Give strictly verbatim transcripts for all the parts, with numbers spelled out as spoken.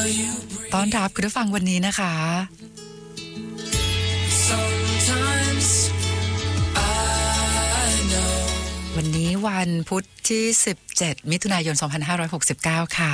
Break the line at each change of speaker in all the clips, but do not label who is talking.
ต้อนรับคุณผู้ฟังวันนี้นะคะวันนี้วันพุธที่สิบเจ็ดมิถุนายนสองพันห้าร้อยหกสิบเก้าค่ะ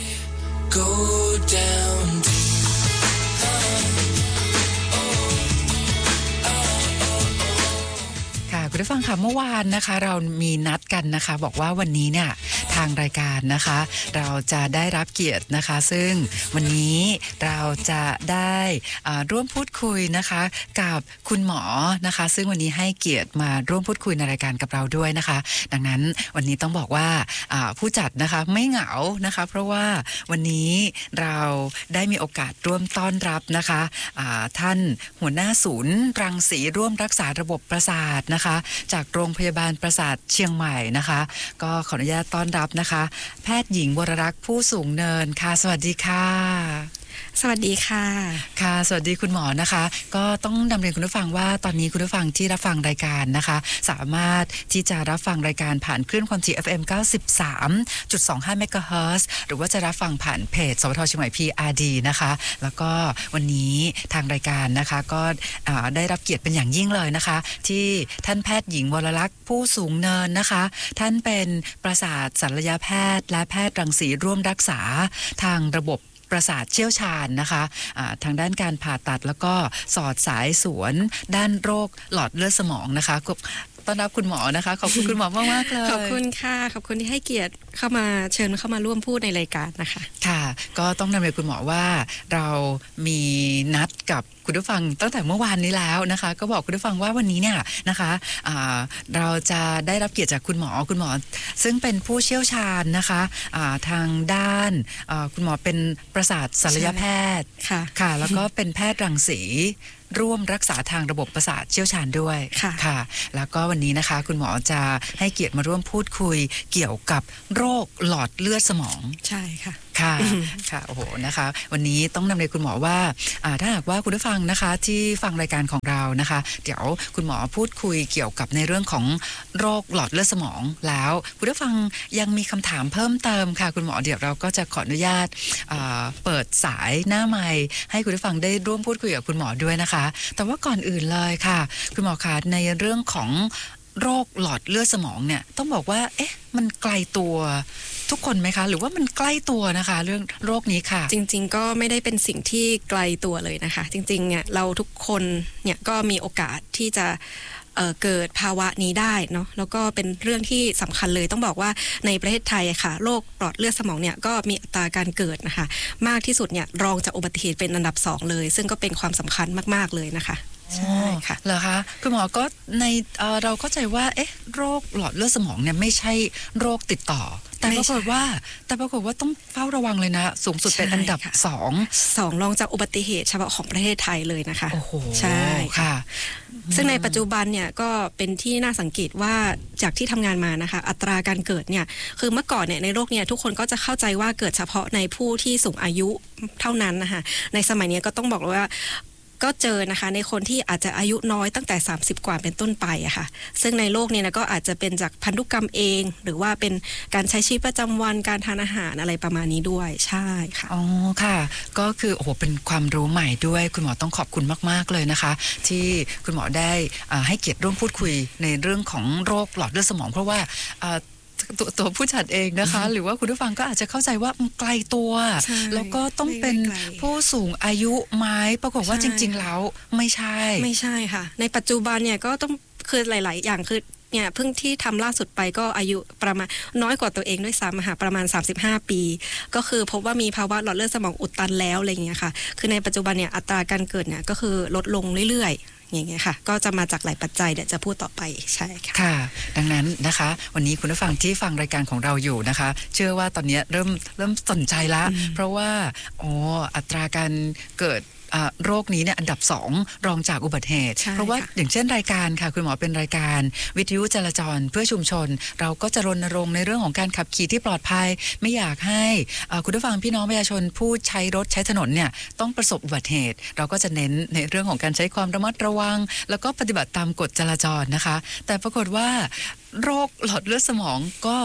คุณผู้ฟังค่ะเมื่อวานนะคะเรามีนัดกันนะคะบอกว่าวันนี้เนี่ยทางรายการนะคะเราจะได้รับเกียรตินะคะซึ่งวันนี้เราจะได้ร่วมพูดคุยนะคะกับคุณหมอนะคะซึ่งวันนี้ให้เกียรติมาร่วมพูดคุยในรายการกับเราด้วยนะคะดังนั้นวันนี้ต้องบอกว่าผู้จัดนะคะไม่เหงานะคะเพราะว่าวันนี้เราได้มีโอกาสร่วมต้อนรับนะคะท่านหัวหน้าศูนย์รังสีร่วมรักษาระบบประสาทนะคะจากโรงพยาบาลประสาทเชียงใหม่นะคะก็ขออนุญาตต้อนรับนะคะแพทย์หญิงวรรักษ์ผู้สูงเนินค่ะสวัสดีค่ะ
สวัสดีค่ะ
ค่ะสวัสดีคุณหมอนะคะก็ต้องนำเรียนคุณผู้ฟังว่าตอนนี้คุณผู้ฟังที่รับฟังรายการนะคะสามารถที่จะรับฟังรายการผ่านคลื่นความถี่ เอฟ เอ็ม เก้าสิบสามจุดสองห้า เมกะเฮิรตซ์หรือว่าจะรับฟังผ่านเพจสวทเชียงใหม่ พี อาร์ ดี นะคะแล้วก็วันนี้ทางรายการนะคะก็ได้รับเกียรติเป็นอย่างยิ่งเลยนะคะที่ท่านแพทย์หญิงวรลักษณ์ผู้สูงเนินนะคะท่านเป็นประสาทศัลยแพทย์และแพทย์รังสีร่วมรักษาทางระบบประสาทเชี่ยวชาญนะคะทางด้านการผ่าตัดแล้วก็สอดสายสวนด้านโรคหลอดเลือดสมองนะคะต้อนรับคุณหมอนะคะขอบคุณคุณหมอมากๆเลย
ขอบคุณค่ะขอบคุณที่ให้เกียรติเข้ามาเชิญเข้ามาร่วมพูดในรายการนะคะ
ค่ะก็ต้องนำเรียนคุณหมอว่าเรามีนัดกับคุณผู้ฟังตั้งแต่เมื่อวานนี้แล้วนะคะก็บอกคุณผู้ฟังว่าวันนี้เนี่ยนะคะเราจะได้รับเกียรติจากคุณหมอคุณหมอซึ่งเป็นผู้เชี่ยวชาญนะคะทางด้านคุณหมอเป็นประสาทศัลยแพทย์
ค่ะ
ค่ะแล้วก็เป็นแพทย์รังสีร่วมรักษาทางระบบประสาทเชี่ยวชาญด้วย
ค่ะ
ค่ะแล้วก็วันนี้นะคะคุณหมอจะให้เกียรติมาร่วมพูดคุยเกี่ยวกับโรคหลอดเลือดสมอง
ใช่ค่ะ
ค่ะค่ะโอ้โหนะคะวันนี้ต้องนำเรียนคุณหมอว่าถ้าหากว่าคุณผู้ฟังนะคะที่ฟังรายการของเรานะคะเดี๋ยวคุณหมอพูดคุยเกี่ยวกับในเรื่องของโรคหลอดเลือดสมองแล้วคุณผู้ฟังยังมีคำถามเพิ่มเติมค่ะคุณหมอเดี๋ยวเราก็จะขออนุญาตเปิดสายหน้าไมค์ให้คุณผู้ฟังได้ร่วมพูดคุยกับคุณหมอด้วยนะคะแต่ว่าก่อนอื่นเลยค่ะคุณหมอคะในเรื่องของโรคหลอดเลือดสมองเนี่ยต้องบอกว่าเอ๊ะมันไกลตัวทุกคนไหมคะหรือว่ามันใกล้ตัวนะคะเรื่องโรคนี้ค่ะ
จริงๆก็ไม่ได้เป็นสิ่งที่ไกลตัวเลยนะคะจริงๆเนี่ยเราทุกคนเนี่ยก็มีโอกาสที่จะเอ่อเกิดภาวะนี้ได้เนาะแล้วก็เป็นเรื่องที่สำคัญเลยต้องบอกว่าในประเทศไทยค่ะโรคหลอดเลือดสมองเนี่ยก็มีอัตราการเกิดนะคะมากที่สุดเนี่ยรองจากอุบัติเหตุเป็นอันดับสองเลยซึ่งก็เป็นความสำคัญมากๆเลยนะคะ
ใช่ค่ะเหรอคะคุณหมอก็ในเอ่อเราเข้าใจว่าเอ๊ะโรคหลอดเลือดสมองเนี่ยไม่ใช่โรคติดต่อแต่ปรากฏว่าแต่ปรากฏว่าต้องเฝ้าระวังเลยนะสูงสุดเป็นอันดับสอง
สองรองจากอุบัติเหตุเฉพาะของประเทศไทยเลยนะคะ
โอ้โห
ใช่ค่ะซึ่งในปัจจุบันเนี่ยก็เป็นที่น่าสังเกตว่าจากที่ทำงานมานะคะอัตราการเกิดเนี่ยคือเมื่อก่อนเนี่ยในโรคเนี่ยทุกคนก็จะเข้าใจว่าเกิดเฉพาะในผู้ที่สูงอายุเท่านั้นนะคะในสมัยนี้ก็ต้องบอกเลยว่าก็เจอนะคะในคนที่อาจจะอายุน้อยตั้งแต่สามสิบกว่าเป็นต้นไปอะค่ะซึ่งในโลกนี้นะก็อาจจะเป็นจากพันธุกรรมเองหรือว่าเป็นการใช้ชีวิตประจำวันการทานอาหารอะไรประมาณนี้ด้วยใช่ค่ะ
อ๋อค่ะก็คือโอ้โหเป็นความรู้ใหม่ด้วยคุณหมอต้องขอบคุณมากๆเลยนะคะที่คุณหมอได้ให้เกียรติร่วมพูดคุยในเรื่องของโรคหลอดเลือดสมองเพราะว่าตัวตัวผู้จัดเองนะคะหรือว่าคุณผู้ฟังก็อาจจะเข้าใจว่าไกลตัวแล้วก็ต้องเป็นผู้สูงอายุไหมปรากฏว่าจริงๆแล้วไม่ใช่
ไม่ใช่ค่ะในปัจจุบันเนี่ยก็ต้องคือหลายๆอย่างคือเนี่ยเพิ่งที่ทำล่าสุดไปก็อายุประมาณน้อยกว่าตัวเองด้วยซ้ำค่ะประมาณสามสิบห้าปีก็คือพบว่ามีภาวะหลอดเลือดสมองอุดตันแล้วอะไรอย่างเงี้ยค่ะคือในปัจจุบันเนี่ยอัตราการเกิดเนี่ยก็คือลดลงเรื่อยๆอย่างเงี้ยค่ะก็จะมาจากหลายปัจจัยเดี๋ยวจะพูดต่อไปใช่ค่ะ
ค่ะดังนั้นนะคะวันนี้คุณผู้ฟังที่ฟังรายการของเราอยู่นะคะเชื่อว่าตอนนี้เริ่มเริ่มสนใจละเพราะว่าอ๋ออัตราการเกิด โรคนี้เนี่ยอันดับสองรองจากอุบัติเหตุเพราะว่าอย่างเช่นรายการค่ะคุณหมอเป็นรายการวิทยุจราจรเพื่อชุมชนเราก็จะรณรงค์ในเรื่องของการขับขี่ที่ปลอดภัยไม่อยากให้คุณผู้ฟังพี่น้องประชาชนผู้ใช้รถใช้ถนนเนี่ยต้องประสบอุบัติเหตุเราก็จะเน้นในเรื่องของการใช้ความระมัดระวังแล้วก็ปฏิบัติตามกฎจราจรนะคะแต่ปรากฏว่าโรคหลอดเลือดสมองก็โอ้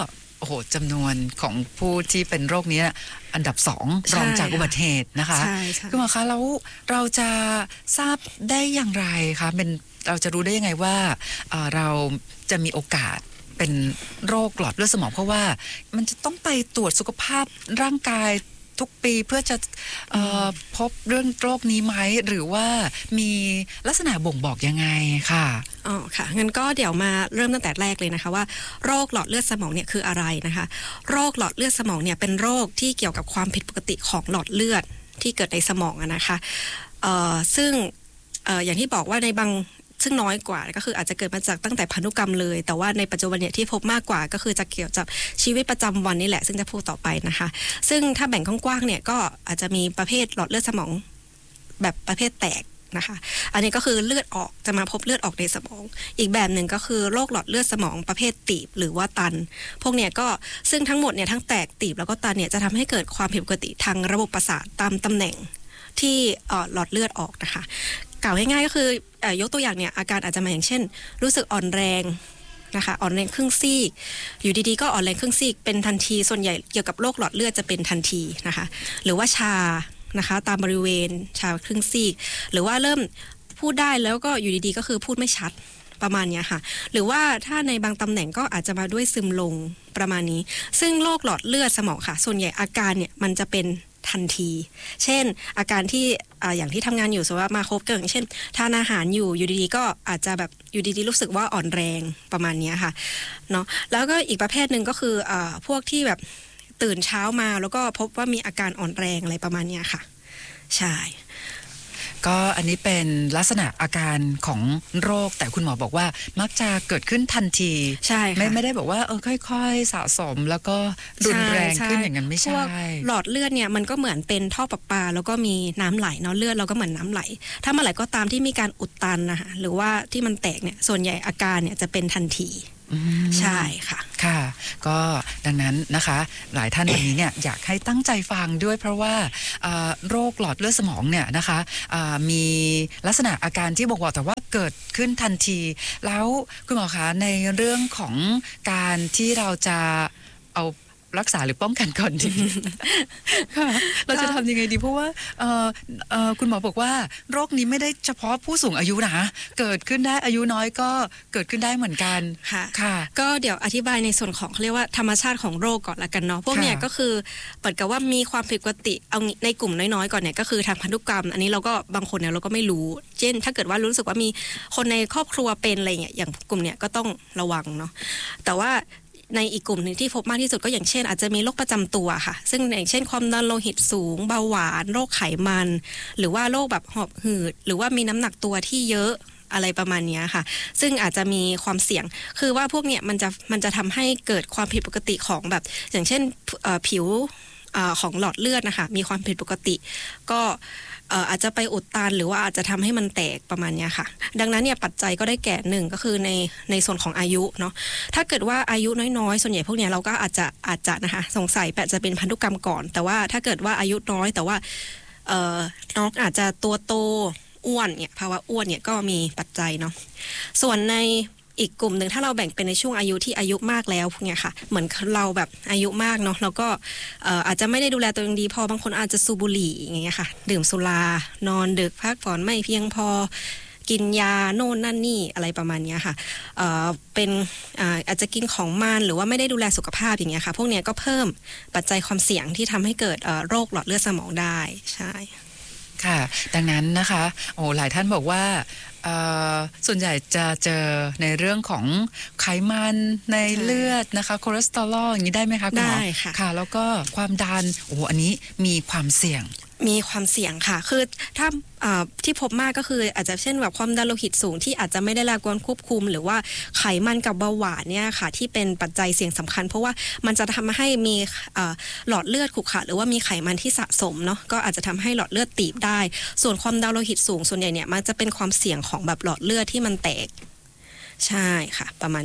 โอ้โหจำนวนของผู้ที่เป็นโรคนี้อันดับสองรองจากอุบัติเหตุนะคะคุณหมอคะแล้วเราจะทราบได้อย่างไรคะเป็นเราจะรู้ได้ยังไงว่าเราจะมีโอกาสเป็นโรคหลอดเลือดสมองเพราะว่ามันจะต้องไปตรวจสุขภาพร่างกายทุกปีเพื่อจะพบเรื่องโรคนี้ไหมหรือว่ามีลักษณะบ่งบอกยังไงค่ะ
อ๋อค่ะงั้นก็เดี๋ยวมาเริ่มตั้งแต่แรกเลยนะคะว่าโรคหลอดเลือดสมองเนี่ยคืออะไรนะคะโรคหลอดเลือดสมองเนี่ยเป็นโรคที่เกี่ยวกับความผิดปกติของหลอดเลือดที่เกิดในสมองนะคะเอ่อซึ่งเอ่ออย่างที่บอกว่าในบางซึ่งน้อยกว่าก็คืออาจจะเกิดมาจากตั้งแต่พันธุกรรมเลยแต่ว่าในปัจจุบันเนี่ยที่พบมากกว่าก็คือจะเกี่ยวกับชีวิตประจำวันนี่แหละซึ่งจะพูดต่อไปนะคะซึ่งถ้าแบ่งกว้างๆเนี่ยก็อาจจะมีประเภทหลอดเลือดสมองแบบประเภทแตกนะคะอันนี้ก็คือเลือดออกจะมาพบเลือดออกในสมองอีกแบบหนึ่งก็คือโรคหลอดเลือดสมองประเภทตีบหรือว่าตันพวกเนี้ยก็ซึ่งทั้งหมดเนี่ยทั้งแตกตีบแล้วก็ตันเนี่ยจะทำให้เกิดความผิดปกติทางระบบประสาทตามตำแหน่งที่หลอดเลือดออกนะคะกล่าวง่ายๆก็คือยกตัวอย่างเนี่ยอาการอาจจะมาอย่างเช่นรู้สึกอ่อนแรงนะคะอ่อนแรงครึ่งซีกอยู่ดีๆก็อ่อนแรงครึ่งซีกเป็นทันทีส่วนใหญ่เกี่ยวกับโรคหลอดเลือดจะเป็นทันทีนะคะหรือว่าชานะคะตามบริเวณชาครึ่งซีกหรือว่าเริ่มพูดได้แล้วก็อยู่ดีๆก็คือพูดไม่ชัดประมาณนี้ค่ะหรือว่าถ้าในบางตำแหน่งก็อาจจะมาด้วยซึมลงประมาณนี้ซึ่งโรคหลอดเลือดสมองค่ะส่วนใหญ่อาการเนี่ยมันจะเป็นทันทีเช่นอาการที่ อ, อย่างที่ทำงานอยู่สมมติว่ามาครบเกินอย่างเช่นทานอาหารอยู่อยู่ดีๆก็อาจจะแบบอยู่ดีๆรู้สึกว่าอ่อนแรงประมาณนี้ค่ะเนาะแล้วก็อีกประเภทหนึ่งก็คืออพวกที่แบบตื่นเช้ามาแล้วก็พบว่ามีอาการอ่อนแรงอะไรประมาณนี้ค่ะใช่
ก็อันนี้เป็นลักษณะอาการของโรคแต่คุณหมอบอกว่ามักจะเกิดขึ้นทันที
ใช่
ไม่ไม่ได้บอกว่าเออค่อยๆสะสมแล้วก็รุนแรงขึ้นอย่างนั้นไม่ใช่
หลอดเลือดเนี่ยมันก็เหมือนเป็นท่อประปาแล้วก็มีน้ำไหลเนาะเลือดเราก็เหมือนน้ำไหลถ้าเมื่อไหร่ก็ตามที่มีการอุดตันนะคะหรือว่าที่มันแตกเนี่ยส่วนใหญ่อาการเนี่ยจะเป็นทันทีใช่ค่ะ
ค่ะก็ดังนั้นนะคะหลายท่านวันนี้เนี่ยอยากให้ตั้งใจฟังด้วยเพราะว่าโรคหลอดเลือดสมองเนี่ยนะคะมีลักษณะอาการที่บอกว่าแต่ว่าเกิดขึ้นทันทีแล้วคุณหมอคะในเรื่องของการที่เราจะเอารักษาหรือป้องกันก่อนดี เราจะทำยังไงดีเพราะว่าคุณหมอบอกว่าโรคนี้ไม่ได้เฉพาะผู้สูงอายุนะเกิดขึ้นได้อายุน้อยก็เกิดขึ้นได้เหมือนกัน
ค่ะค่ะก็เดี๋ยวอธิบายในส่วนของเขาเรียกว่าธรรมชาติของโรคก่อนละกันเนาะพวกเนี้ยก็คือเปิดกับว่ามีความผิดปกติเอาในกลุ่มน้อยๆก่อนเนี่ยก็คือทางพันธุกรรมอันนี้เราก็บางคนเนี่ยเราก็ไม่รู้เช่นถ้าเกิดว่ารู้สึกว่ามีคนในครอบครัวเป็นอะไรเงี้ยอย่างกลุ่มเนี้ยก็ต้องระวังเนาะแต่ว่าในอีกกลุ่มหนึ่งที่พบมากที่สุดก็อย่างเช่นอาจจะมีโรคประจำตัวค่ะซึ่งอย่างเช่นความดันโลหิตสูงเบาหวานโรคไขมันหรือว่าโรคแบบหอบหืดหรือว่ามีน้ำหนักตัวที่เยอะอะไรประมาณนี้ค่ะซึ่งอาจจะมีความเสี่ยงคือว่าพวกเนี้ยมันจะมันจะทำให้เกิดความผิดปกติของแบบอย่างเช่นผิวของหลอดเลือดนะคะมีความผิดปกติก็อาจจะไปอุดตันหรือว่าอาจจะทำให้มันแตกประมาณนี้ค่ะดังนั้นเนี่ยปัจจัยก็ได้แก่หนึ่งก็คือในในส่วนของอายุเนาะถ้าเกิดว่าอายุน้อยๆส่วนใหญ่พวกเนี้ยเราก็อาจจะอาจจะนะคะสงสัยอาจจะเป็นพันธุกรรมก่อนแต่ว่าถ้าเกิดว่าอายุน้อยแต่ว่าน้องอาจจะตัวโตอ้วนเนี่ยภาวะอ้วนเนี่ยก็มีปัจจัยเนาะส่วนในอีกกลุ่มหนึ่งถ้าเราแบ่งเป็นในช่วงอายุที่อายุมากแล้วพวกเนี้ยค่ะเหมือนเราแบบอายุมากเนาะแล้วก็อาจจะไม่ได้ดูแลตัวเองดีพอบางคนอาจจะสูบบุหรี่อย่างเงี้ยค่ะดื่มสุรานอนดึกพักผ่อนไม่เพียงพอกินยาโน่นนั่นนี่อะไรประมาณนี้ค่ะเอ่อเป็นอาจจะกินของมันหรือว่าไม่ได้ดูแลสุขภาพอย่างเงี้ยค่ะพวกเนี้ยก็เพิ่มปัจจัยความเสี่ยงที่ทำให้เกิดโรคหลอดเลือดสมองได้ใช่
ค่ะดังนั้นนะคะโอ้หลายท่านบอกว่าส่วนใหญ่จะเจอในเรื่องของไขมันในเลือดนะคะคอเลสเตอรอลอย่างนี้ได้ไหมคะคุณหมอ
ได้ค่ะ
ค่ะแล้วก็ความดันโอ้อันนี้มีความเสี่ยง
มีความเสี่ยงค่ะคือถ้าที่พบมากก็คืออาจจะเช่นแบบความดันโลหิตสูงที่อาจจะไม่ได้รับการควบคุมหรือว่าไขมันกับเบาหวานเนี่ยค่ะที่เป็นปัจจัยเสี่ยงสำคัญเพราะว่ามันจะทำให้มีหลอดเลือดขรุขระหรือว่ามีไขมันที่สะสมเนาะก็อาจจะทำให้หลอดเลือดตีบได้ส่วนความดันโลหิตสูงส่วนใหญ่เนี่ยมันจะเป็นความเสี่ยงของแบบหลอดเลือดที่มันแตกใช่ค่ะประมาณนี้
อ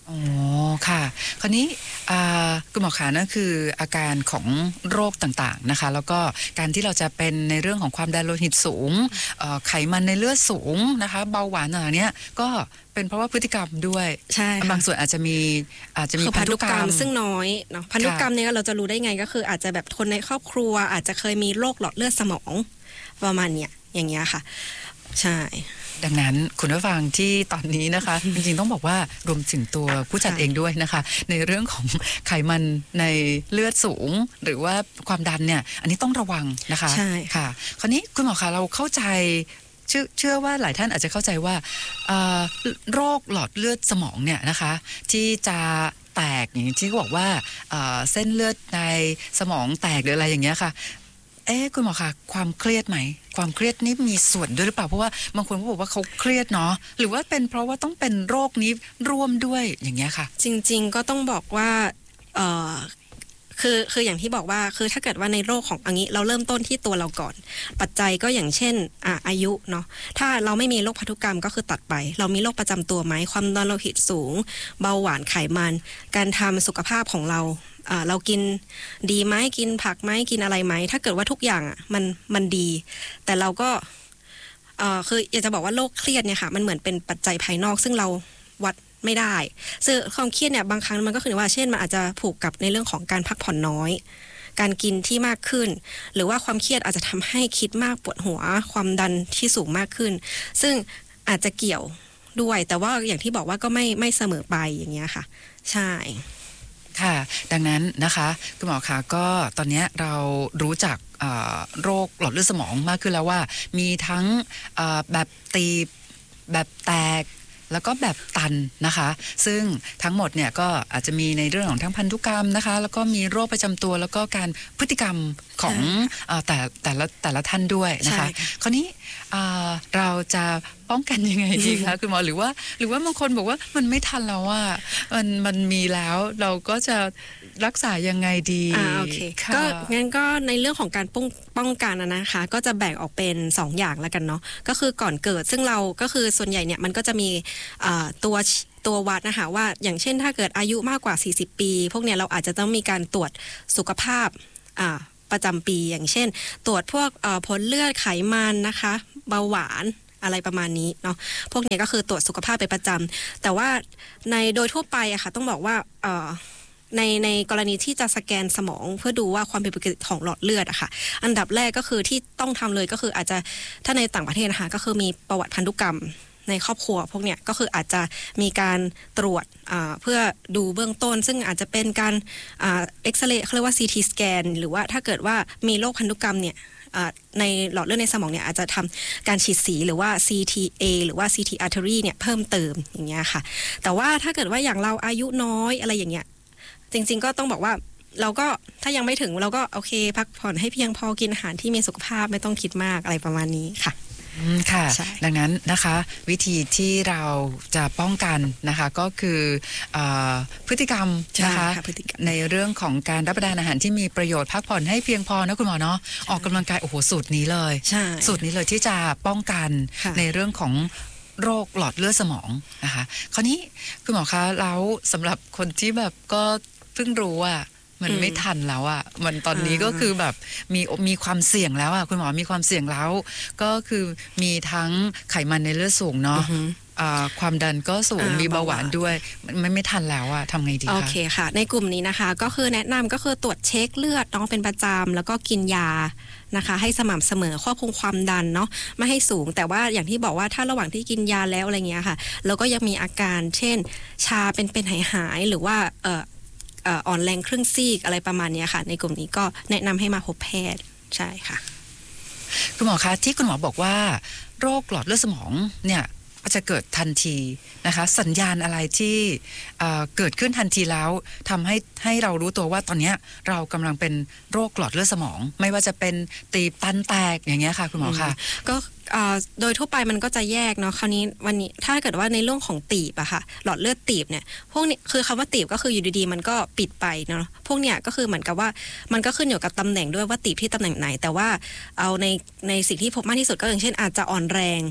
อ๋อค่ะคราวนี้คุณหมอขานั่นคืออาการของโรคต่างๆนะคะแล้วก็การที่เราจะเป็นในเรื่องของความดันโลหิตสูงไขมันในเลือดสูงนะคะเบาหวานอะไรเนี้ยก็เป็นเพราะว่าพฤติกรรมด้วย
ใช่
บางส่วนอาจจะมีอาจจะมี
พันธุกรรมซึ่งน้อยเนาะพันธุกรรมเนี่ยเราจะรู้ได้ไงก็คืออาจจะแบบคนในครอบครัวอาจจะเคยมีโรคหลอดเลือดสมองประมาณเนี้ยอย่างเงี้ยค่ะใช่
ดังนั้นคุณผู้ฟังที่ตอนนี้นะคะ จริงๆต้องบอกว่ารวมถึงตัวผู้จัดเองด้วยนะคะในเรื่องของไขมันในเลือดสูงหรือว่าความดันเนี่ยอันนี้ต้องระวังนะคะ
ใช่
ค่ะคราวนี้คุณหมอคะเราเข้าใจเชื่อเชื่อว่าหลายท่านอาจจะเข้าใจว่าโรคหลอดเลือดสมองเนี่ยนะคะที่จะแตกอย่างที่บอกว่าเส้นเลือดในสมองแตกหรืออะไรอย่างเงี้ยค่ะเอ๊ะคุณหมอคะความเครียดไหมความเครียดนี่มีส่วนด้วยหรือเปล่าเพราะว่าบางคนก็บอกว่าเขาเครียดเนาะหรือว่าเป็นเพราะว่าต้องเป็นโรคนี้ร่วมด้วยอย่างเงี้ยค่ะ
จริงๆก็ต้องบอกว่าเอ่อคือคืออย่างที่บอกว่าคือถ้าเกิดว่าในโรคของอันนี้เราเริ่มต้นที่ตัวเราก่อนปัจจัยก็อย่างเช่นอ่ะอายุเนาะถ้าเราไม่มีโรคพันธุกรรมก็คือตัดไปเรามีโรคประจำตัวไหมความดันโลหิตสูงเบาหวานไขมันการทำสุขภาพของเราเรากินดีไหมกินผักไหมกินอะไรไหมถ้าเกิดว่าทุกอย่างอ่ะมันมันดีแต่เราก็คืออยากจะบอกว่าโรคเครียดเนี่ยค่ะมันเหมือนเป็นปัจจัยภายนอกซึ่งเราวัดไม่ได้ซึ่งความเครียดเนี่ยบางครั้งมันก็คือว่าเช่นมันอาจจะผูกกับในเรื่องของการพักผ่อนน้อยการกินที่มากขึ้นหรือว่าความเครียดอาจจะทำให้คิดมากปวดหัวความดันที่สูงมากขึ้นซึ่งอาจจะเกี่ยวด้วยแต่ว่าอย่างที่บอกว่าก็ไม่ไม่เสมอไปอย่างเงี้ยค่ะใช่
ค่ะดังนั้นนะคะคุณหมอคะก็ตอนนี้เรารู้จักโรคหลอดเลือดสมองมากขึ้นแล้วว่ามีทั้งแบบตีบแบบแตกแล้วก็แบบตันนะคะซึ่งทั้งหมดเนี่ยก็อาจจะมีในเรื่องของทั้งพันธุกรรมนะคะแล้วก็มีโรคประจำตัวแล้วก็การพฤติกรรมของแต่แต่ละแต่ละท่านด้วยนะคะคราวนี้เราจะป้องกันยังไงดีคะคุณหมอหรือว่าหรือว่าบางคนบอกว่ามันไม่ทันแล้วว่ามันมันมีแล้วเราก็จะรักษายังไงดี
อ่าโอเคก็งั้นก็ในเรื่องของการป้องป้องกันนะคะก็จะแบ่งออกเป็นสองอย่างแล้วกันเนาะก็คือก่อนเกิดซึ่งเราก็คือส่วนใหญ่เนี่ยมันก็จะมีตัวตัววัดนะคะว่าอย่างเช่นถ้าเกิดอายุมากกว่าสี่สิบปีพวกเนี้ยเราอาจจะต้องมีการตรวจสุขภาพประจำปีอย่างเช่นตรวจพวกผลเลือดไขมันนะคะเบาหวานอะไรประมาณนี้เนาะพวกนี้ก็คือตรวจสุขภาพเป็นประจำแต่ว่าในโดยทั่วไปอะค่ะต้องบอกว่าในในกรณีที่จะสแกนสมองเพื่อดูว่าความผิดปกติของหลอดเลือดอะค่ะอันดับแรกก็คือที่ต้องทำเลยก็คืออาจจะถ้าในต่างประเทศนะคะก็คือมีประวัติพันธุกรรมในครอบครัวพวกเนี้ยก็คืออาจจะมีการตรวจเพื่อดูเบื้องต้นซึ่งอาจจะเป็นการเอ็กซเรย์เขาเรียกว่า ซี ที สแกนหรือว่าถ้าเกิดว่ามีโรคพันธุกรรมเนี่ยในหลอดเลือดในสมองเนี่ยอาจจะทำการฉีดสีหรือว่า ซี ที เอ หรือว่า ซี ที artery เนี่ยเพิ่มเติมอย่างเงี้ยค่ะแต่ว่าถ้าเกิดว่าอย่างเราอายุน้อยอะไรอย่างเงี้ยจริงๆก็ต้องบอกว่าเราก็ถ้ายังไม่ถึงเราก็โอเคพักผ่อนให้เพียงพอกินอาหารที่มีสุขภาพไม่ต้องคิดมากอะไรประมาณนี้ค่ะ
ค่ะดังนั้นนะคะวิธีที่เราจะป้องกันนะคะก็คือพฤติกรรมนะคะในเรื่องของการรับประทานอาหารที่มีประโยชน์พักผ่อนให้เพียงพอนะคุณหมอเนาะออกกำลังกายโอ้โหสูตรนี้เลยสูตรนี้เลยที่จะป้องกันในเรื่องของโรคหลอดเลือดสมองนะคะคราวนี้คุณหมอคะแล้วสำหรับคนที่แบบก็เพิ่งรู้ว่ามันไม่ทันแล้วอ่ะมันตอนนี้ก็คือแบบมีมีความเสี่ยงแล้วอ่ะคุณหมอมีความเสี่ยงแล้วก็คือมีทั้งไขมันในเลือดสูงเนาะความดันก็สูงมีเบาหวานด้วยมันไม่ทันแล้วอ่ะทำไงดีคะ
โอเคค่ะในกลุ่มนี้นะคะก็คือแนะนำก็คือตรวจเช็คเลือดน้องเป็นประจำแล้วก็กินยานะคะให้สม่ำเสมอควบคุมความดันเนาะไม่ให้สูงแต่ว่าอย่างที่บอกว่าถ้าระหว่างที่กินยาแล้วอะไรเงี้ยค่ะแล้วก็ยังมีอาการเช่นชาเป็นเป็นหายหายหรือว่าเอ่ออ่อนแรงครึ่งซีกอะไรประมาณนี้ค่ะในกลุ่มนี้ก็แนะนำให้มาพบแพทย์ใช่ค่ะ
คุณหมอคะที่คุณหมอบอกว่าโรคหลอดเลือดสมองเนี่ยจะเกิดทันทีนะคะสัญญาณอะไรที่เกิดขึ้นทันทีแล้วทำให้ให้เรารู้ตัวว่าตอนนี้เรากำลังเป็นโรคหลอดเลือดสมองไม่ว่าจะเป็นตีบตันแตกอย่างเงี้ยค่ะคุณหมอคะ
ก็โดยทั่วไปมันก็จะแยกเนาะคราวนี้วันนี้ถ้าเกิดว่าในเรื่องของตีบอะค่ะหลอดเลือดตีบเนี่ยพวกนี้คือคำว่าตีบก็คืออยู่ดีๆมันก็ปิดไปเนาะพวกเนี้ยก็คือเหมือนกับว่ามันก็ขึ้นอยู่กับตำแหน่งด้วยว่าตีบที่ตำแหน่งไหนแต่ว่าเอาในในสิ่งที่พบมากที่สุดก็อย่างเช่นอาจจะอ่อนแรง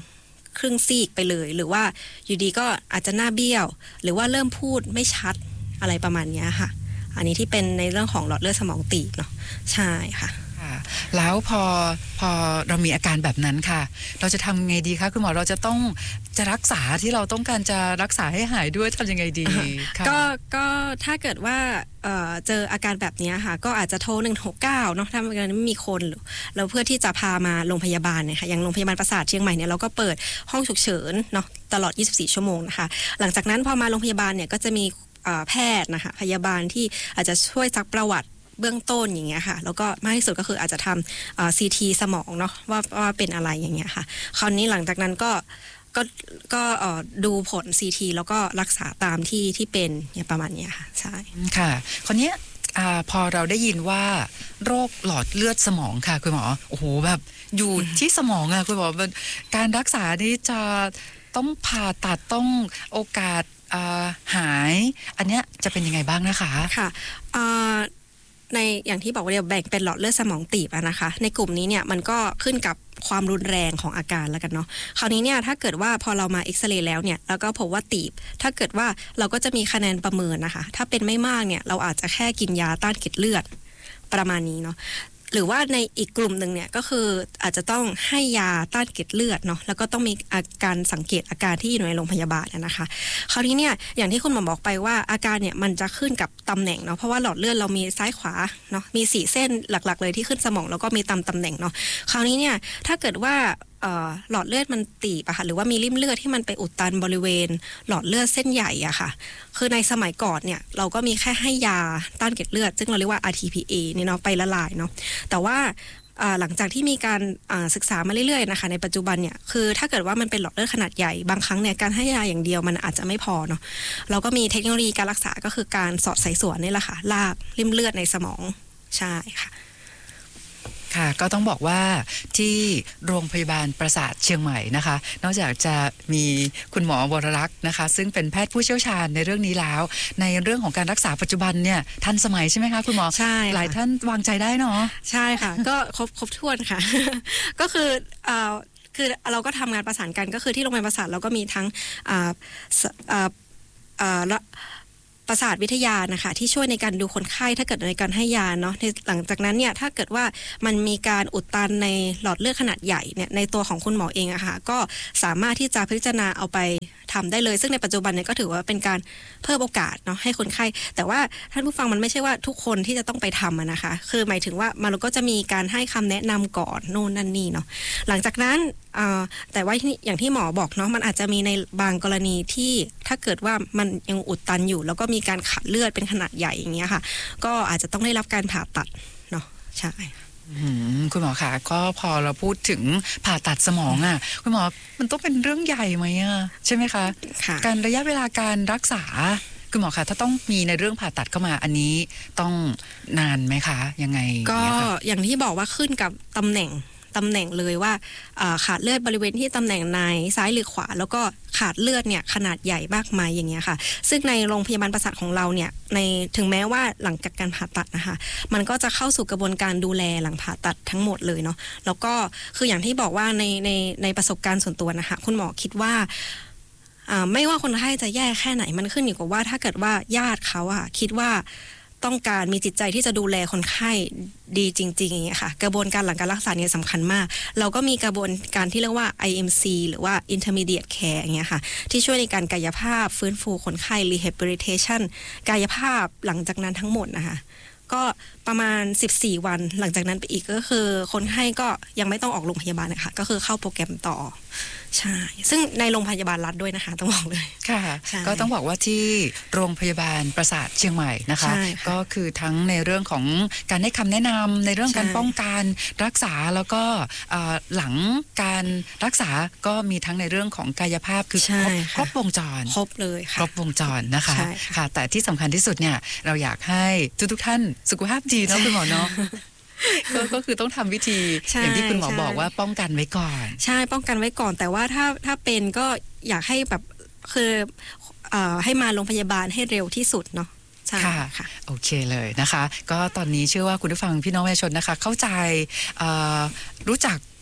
ครึ่งซีกไปเลยหรือว่าอยู่ดีก็อาจจะหน้าเบี้ยวหรือว่าเริ่มพูดไม่ชัดอะไรประมาณนี้ค่ะอันนี้ที่เป็นในเรื่องของหลอดเลือดสมองตีบเนาะใช่ค่ะ
แล้วพอพอเรามีอาการแบบนั้นค่ะเราจะทำไงดีคะคุณหมอเราจะต้องจะรักษาที่เราต้องการจะรักษาให้หายด้วยทำยังไงดี
ก็ก็ถ้าเกิดว่าเอ่อเจออาการแบบนี้ค่ะก็อาจจะโทรหนึ่งหกเก้าเนาะถ้าไม่มีคนเราเพื่อที่จะพามาโรงพยาบาลเนี่ยค่ะอย่างโรงพยาบาลประสาทเชียงใหม่เนี่ยเราก็เปิดห้องฉุกเฉินเนาะตลอดยี่สิบสี่ชั่วโมงนะคะหลังจากนั้นพอมาโรงพยาบาลเนี่ยก็จะมีแพทย์นะคะพยาบาลที่อาจจะช่วยซักประวัติเบื้องต้นอย่างเงี้ยค่ะแล้วก็มากที่สุดก็คืออาจจะทำซีทีสมองเนาะว่าว่าเป็นอะไรอย่างเงี้ยค่ะคราวนี้หลังจากนั้นก็ก็ก็ดูผล ซี ที แล้วก็รักษาตามที่ที่เป็นเนี่ยประมาณนี้ค่ะใช่
ค่ะคราวนี้พอเราได้ยินว่าโรคหลอดเลือดสมองค่ะคุณหมอโอ้โหแบบอยู่ที่สมองอะคุณหมอการรักษานี่จะต้องผ่าตัดต้องโอกาสหายอันเนี้ยจะเป็นยังไงบ้างนะคะ
ค่ะในอย่างที่บอกว่าเดี๋ยวแบ่งเป็นหลอดเลือดสมองตีบนะคะในกลุ่มนี้เนี่ยมันก็ขึ้นกับความรุนแรงของอาการแล้วกันเนาะคราวนี้เนี่ยถ้าเกิดว่าพอเรามาเอ็กซเรย์แล้วเนี่ยแล้วก็พบว่าตีบถ้าเกิดว่าเราก็จะมีคะแนนประเมินนะคะถ้าเป็นไม่มากเนี่ยเราอาจจะแค่กินยาต้านเกล็ดเลือดประมาณนี้เนาะหรือว่าในอีกกลุ่มหนึ่งเนี่ยก็คืออาจจะต้องให้ยาต้านเกล็ดเลือดเนาะแล้วก็ต้องมีอาการสังเกตอาการที่อยู่ในโรงพยาบาลนะคะคราวนี้เนี่ยอย่างที่คุณหมอบอกไปว่าอาการเนี่ยมันจะขึ้นกับตำแหน่งเนาะเพราะว่าหลอดเลือดเรามีซ้ายขวาเนาะมีสี่เส้นหลักๆเลยที่ขึ้นสมองแล้วก็มีตามตำแหน่งเนาะคราวนี้เนี่ยถ้าเกิดว่าหลอดเลือดมันตีบอะค่ะหรือว่ามีริ่มเลือดที่มันไปอุดตันบริเวณหลอดเลือดเส้นใหญ่อะค่ะคือในสมัยก่อนเนี่ยเราก็มีแค่ให้ยาต้านเกล็ดเลือดซึ่งเราเรียกว่า อาร์ ที พี เอ เนี่ยเนาะไปละลายเนาะแต่ว่าหลังจากที่มีการศึกษามาเรื่อยๆนะคะในปัจจุบันเนี่ยคือถ้าเกิดว่ามันเป็นหลอดเลือดขนาดใหญ่บางครั้งเนี่ยการให้ยาอย่างเดียวมันอาจจะไม่พอเนาะเราก็มีเทคโนโลยีการรักษาก็คือการสอดสายส่วนนี่แหละค่ะลากริ่มเลือดในสมองใช่ค่ะ
ค่ะก็ต้องบอกว่าที่โรงพยาบาลประสาทเชียงใหม่นะคะนอกจากจะมีคุณหมอวรรักษ์นะคะซึ่งเป็นแพทย์ผู้เชี่ยวชาญในเรื่องนี้แล้วในเรื่องของการรักษาปัจจุบันเนี่ยทันสมัยใช่ไหมคะคุณหมอ
ใช่
หลายท่านวางใจได้เนาะ
ใช่ค่ะก็ครบครบถ้วนค่ะ ก็คือเอ่อคือเราก็ทำงานประสานกันก็คือที่โรงพยาบาลประสาทเราก็มีทั้งอ่าอ่าอ่าประสาทวิทยานะคะที่ช่วยในการดูคนไข้ถ้าเกิดในการให้ยาเนาะหลังจากนั้นเนี่ยถ้าเกิดว่ามันมีการอุดตันในหลอดเลือดขนาดใหญ่เนี่ยในตัวของคุณหมอเองอะค่ะก็สามารถที่จะพิจารณาเอาไปทำได้เลยซึ่งในปัจจุบันเนี่ยก็ถือว่าเป็นการเพิ่มโอกาสเนาะให้คนไข้แต่ว่าท่านผู้ฟังมันไม่ใช่ว่าทุกคนที่จะต้องไปทำนะคะคือหมายถึงว่ามันก็จะมีการให้คำแนะนำก่อนโน่นนั่นนี่เนาะหลังจากนั้นแต่ว่าอย่างที่หมอบอกเนาะมันอาจจะมีในบางกรณีที่ถ้าเกิดว่ามันยังอุดตันอยู่แล้วก็มีการขาดเลือดเป็นขนาดใหญ่อย่างเงี้ยค่ะก็อาจจะต้องได้รับการผ่าตัดเนาะใช่
คุณหมอคะก็พอเราพูดถึงผ่าตัดสมองอ่ะคุณหมอมันต้องเป็นเรื่องใหญ่ไหมอ่ะใช่ไหมคะการระยะเวลาการรักษาคุณหมอคะถ้าต้องมีในเรื่องผ่าตัดเข้ามาอันนี้ต้องนานไหมคะยังไง
ก็อย่างที่บอกว่าขึ้นกับตำแหน่งตำแหน่งเลยว่าขาดเลือดบริเวณที่ตำแหน่งในซ้ายหรือขวาแล้วก็ขาดเลือดเนี่ยขนาดใหญ่มากมายอย่างเงี้ยค่ะซึ่งในโรงพยาบาลประสาทของเราเนี่ยในถึงแม้ว่าหลังจากการผ่าตัดนะคะมันก็จะเข้าสู่กระบวนการดูแลหลังผ่าตัดทั้งหมดเลยเนาะแล้วก็คืออย่างที่บอกว่าในในในประสบการณ์ส่วนตัวนะคะคุณหมอคิดว่าไม่ว่าคนไข้จะแย่แค่ไหนมันขึ้นอยู่กับว่าถ้าเกิดว่าญาติเขาอะคิดว่าต้องการมีจิตใจที่จะดูแลคนไข้ดีจริงๆอย่างเงี้ยค่ะกระบวนการหลังการรักษาเนี่ยสำคัญมากเราก็มีกระบวนการที่เรียกว่า ไอ เอ็ม ซี หรือว่า Intermediate Care อย่างเงี้ยค่ะที่ช่วยในการกายภาพฟื้นฟูคนไข้ Rehabilitation กายภาพหลังจากนั้นทั้งหมดนะคะก็ประมาณสิบสี่วันหลังจากนั้นไปอีกก็คือคนไข้ก็ยังไม่ต้องออกโรงพยาบาลนะคะก็คือเข้าโปรแกรมต่อใช่ซึ่งในโรงพยาบาลรัฐด้วยนะคะต้องบอกเลย
ค่ะก็ต้องบอกว่าที่โรงพยาบาลประสาทเชียงใหม่นะคะก็คือทั้งในเรื่องของการให้คำแนะนำในเรื่องการป้องกันรักษาแล้วก็หลังการรักษาก็มีทั้งในเรื่องของกายภาพคือครบครบวงจร
ครบเลย
ครบวงจรนะคะค่ะแต่ที่สำคัญที่สุดเนี่ยเราอยากให้ทุกๆท่านสุขภาพดีเนาะคุณหมอเนาะก็คือต้องทำวิธีอย่างที่คุณหมอบอกว่าป้องกันไว้ก่อน
ใช่ป้องกันไว้ก่อนแต่ว่าถ้าถ้าเป็นก็อยากให้แบบคือให้มาโรงพยาบาลให้เร็วที่สุดเนาะใช่
ค่ะโอเคเลยนะคะก็ตอนนี้เชื่อว่าคุณผู้ฟังพี่น้องประชาชนนะคะเข้าใจรู้จัก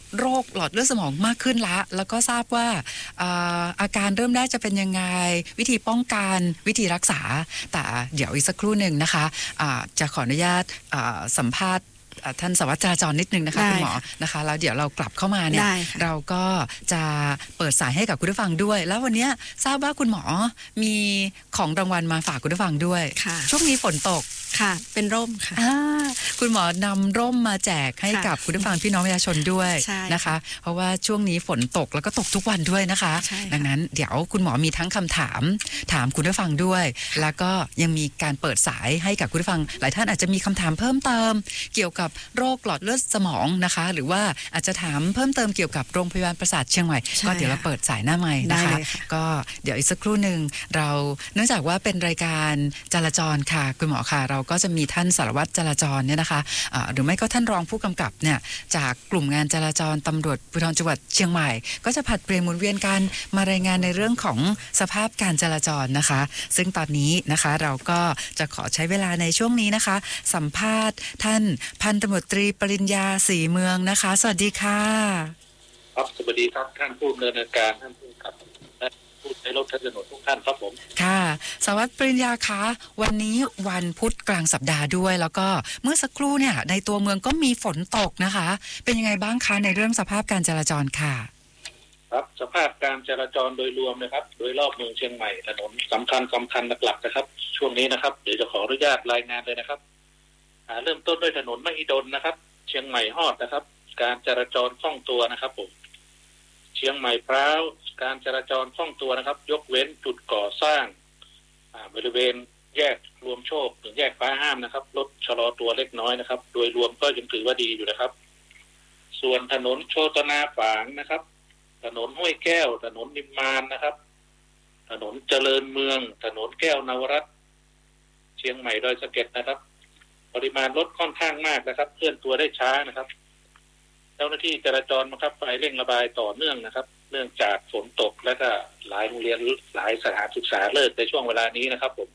โรคหลอดเลือดสมองมากขึ้นละแล้วก็ทราบว่าอาการเริ่มแรกจะเป็นยังไงวิธีป้องกันวิธีรักษาแต่เดี๋ยวอีกสักครู่หนึ่งนะคะะจะขออนุญาตสัมภาษณ์ท่านสารวัตรจราจรนิดนึงนะคะคุณหมอนะคะแล้วเดี๋ยวเรากลับเข้ามาเนี่ยเราก็จะเปิดสายให้กับคุณผู้ฟังด้วยแล้ววันนี้ทราบว่าคุณหมอมีของรางวัลมาฝากคุณผู้ฟังด้วยช่วงนี้ฝนตก
ค่ะเป็นร่มค่ะ
คุณหมอนำร่มมาแจกให้กับคุณผู้ฟังพี่น้องประชาชนด้วยนะคะเพราะว่าช่วงนี้ฝนตกแล้วก็ตกทุกวันด้วยนะคะดังนั้นเดี๋ยวคุณหมอมีทั้งคำถามถามคุณผู้ฟังด้วยแล้วก็ยังมีการเปิดสายให้กับคุณผู้ฟังหลายท่านอาจจะมีคำถามเพิ่มเติมเกี่ยวกับโรคหลอดเลือดสมองนะคะหรือว่าอาจจะถามเพิ่มเติมเกี่ยวกับโรงพยาบาลประสาทเชียงใหม่ก็เดี๋ยวเราเปิดสายหน้าไมค์นะคะก็เดี๋ยวอีกสักครู่หนึ่งเราเนื่องจากว่าเป็นรายการจราจรค่ะคุณหมอค่ะเราก็จะมีท่านสารวัตรจราจรเนี่ยนะคะะหรือไม่ก็ท่านรองผู้กำกับเนี่ยจากกลุ่มงานจราจรตำรวจภูธรจังหวัดเชียงใหม่ก็จะผัดเปลี่ยนหมุนเวียนกันมารายงานในเรื่องของสภาพการจราจรนะคะซึ่งตอนนี้นะคะเราก็จะขอใช้เวลาในช่วงนี้นะคะสัมภาษณ์ท่านพันตำรวจตรีปริญญาศรีเมืองนะคะสวัสดีค่ะ
ครับสวัสดีครับท่านผู้ดำเนินการท่านผู้กับและผู้ใช้รถใช้ถนนทุกท่านครับผม
ค่ะสารวัตรปริญญาคะวันนี้วันพุธกลางสัปดาห์ด้วยแล้วก็เมื่อสักครู่เนี่ยในตัวเมืองก็มีฝนตกนะคะเป็นยังไงบ้างคะในเรื่องสภาพการจราจรค่ะ
ครับสภาพการจราจรโดยรวมนะครับโดยรอบเมืองเชียงใหม่ถนนสำคัญสำคัญหลักๆนะครับช่วงนี้นะครับเดี๋ยวจะขออนุญาตรายงานเลยนะครับเริ่มต้นด้วยถนนมหิดลนะครับเชียงใหม่ฮอดนะครับการจราจรคล่องตัวนะครับผมเชียงใหม่พร้าวการจราจรคล่องตัวนะครับยกเว้นจุดก่อสร้างบริเวณแยกรวมโชคถึงแยกฟ้าห้ามนะครับรถชะลอตัวเล็กน้อยนะครับโดยรวมก็ยังถือว่าดีอยู่นะครับส่วนถนนโชตนาฝางนะครับถนนห้วยแก้วถนนนิมมานนะครับถนนเจริญเมืองถนนแก้วนวรัตน์เชียงใหม่ดอยสะเก็ดนะครับปริมาณรถค่อนข้างมากนะครับเคลื่อนตัวได้ช้านะครับเจ้าหน้าที่จราจรนะครับไปเร่งระบายต่อเนื่องนะครับเนื่องจากฝนตกและก็หลายโรงเรียนหลายสถานศึกษาเลิกในช่วงเวลานี้นะครับผม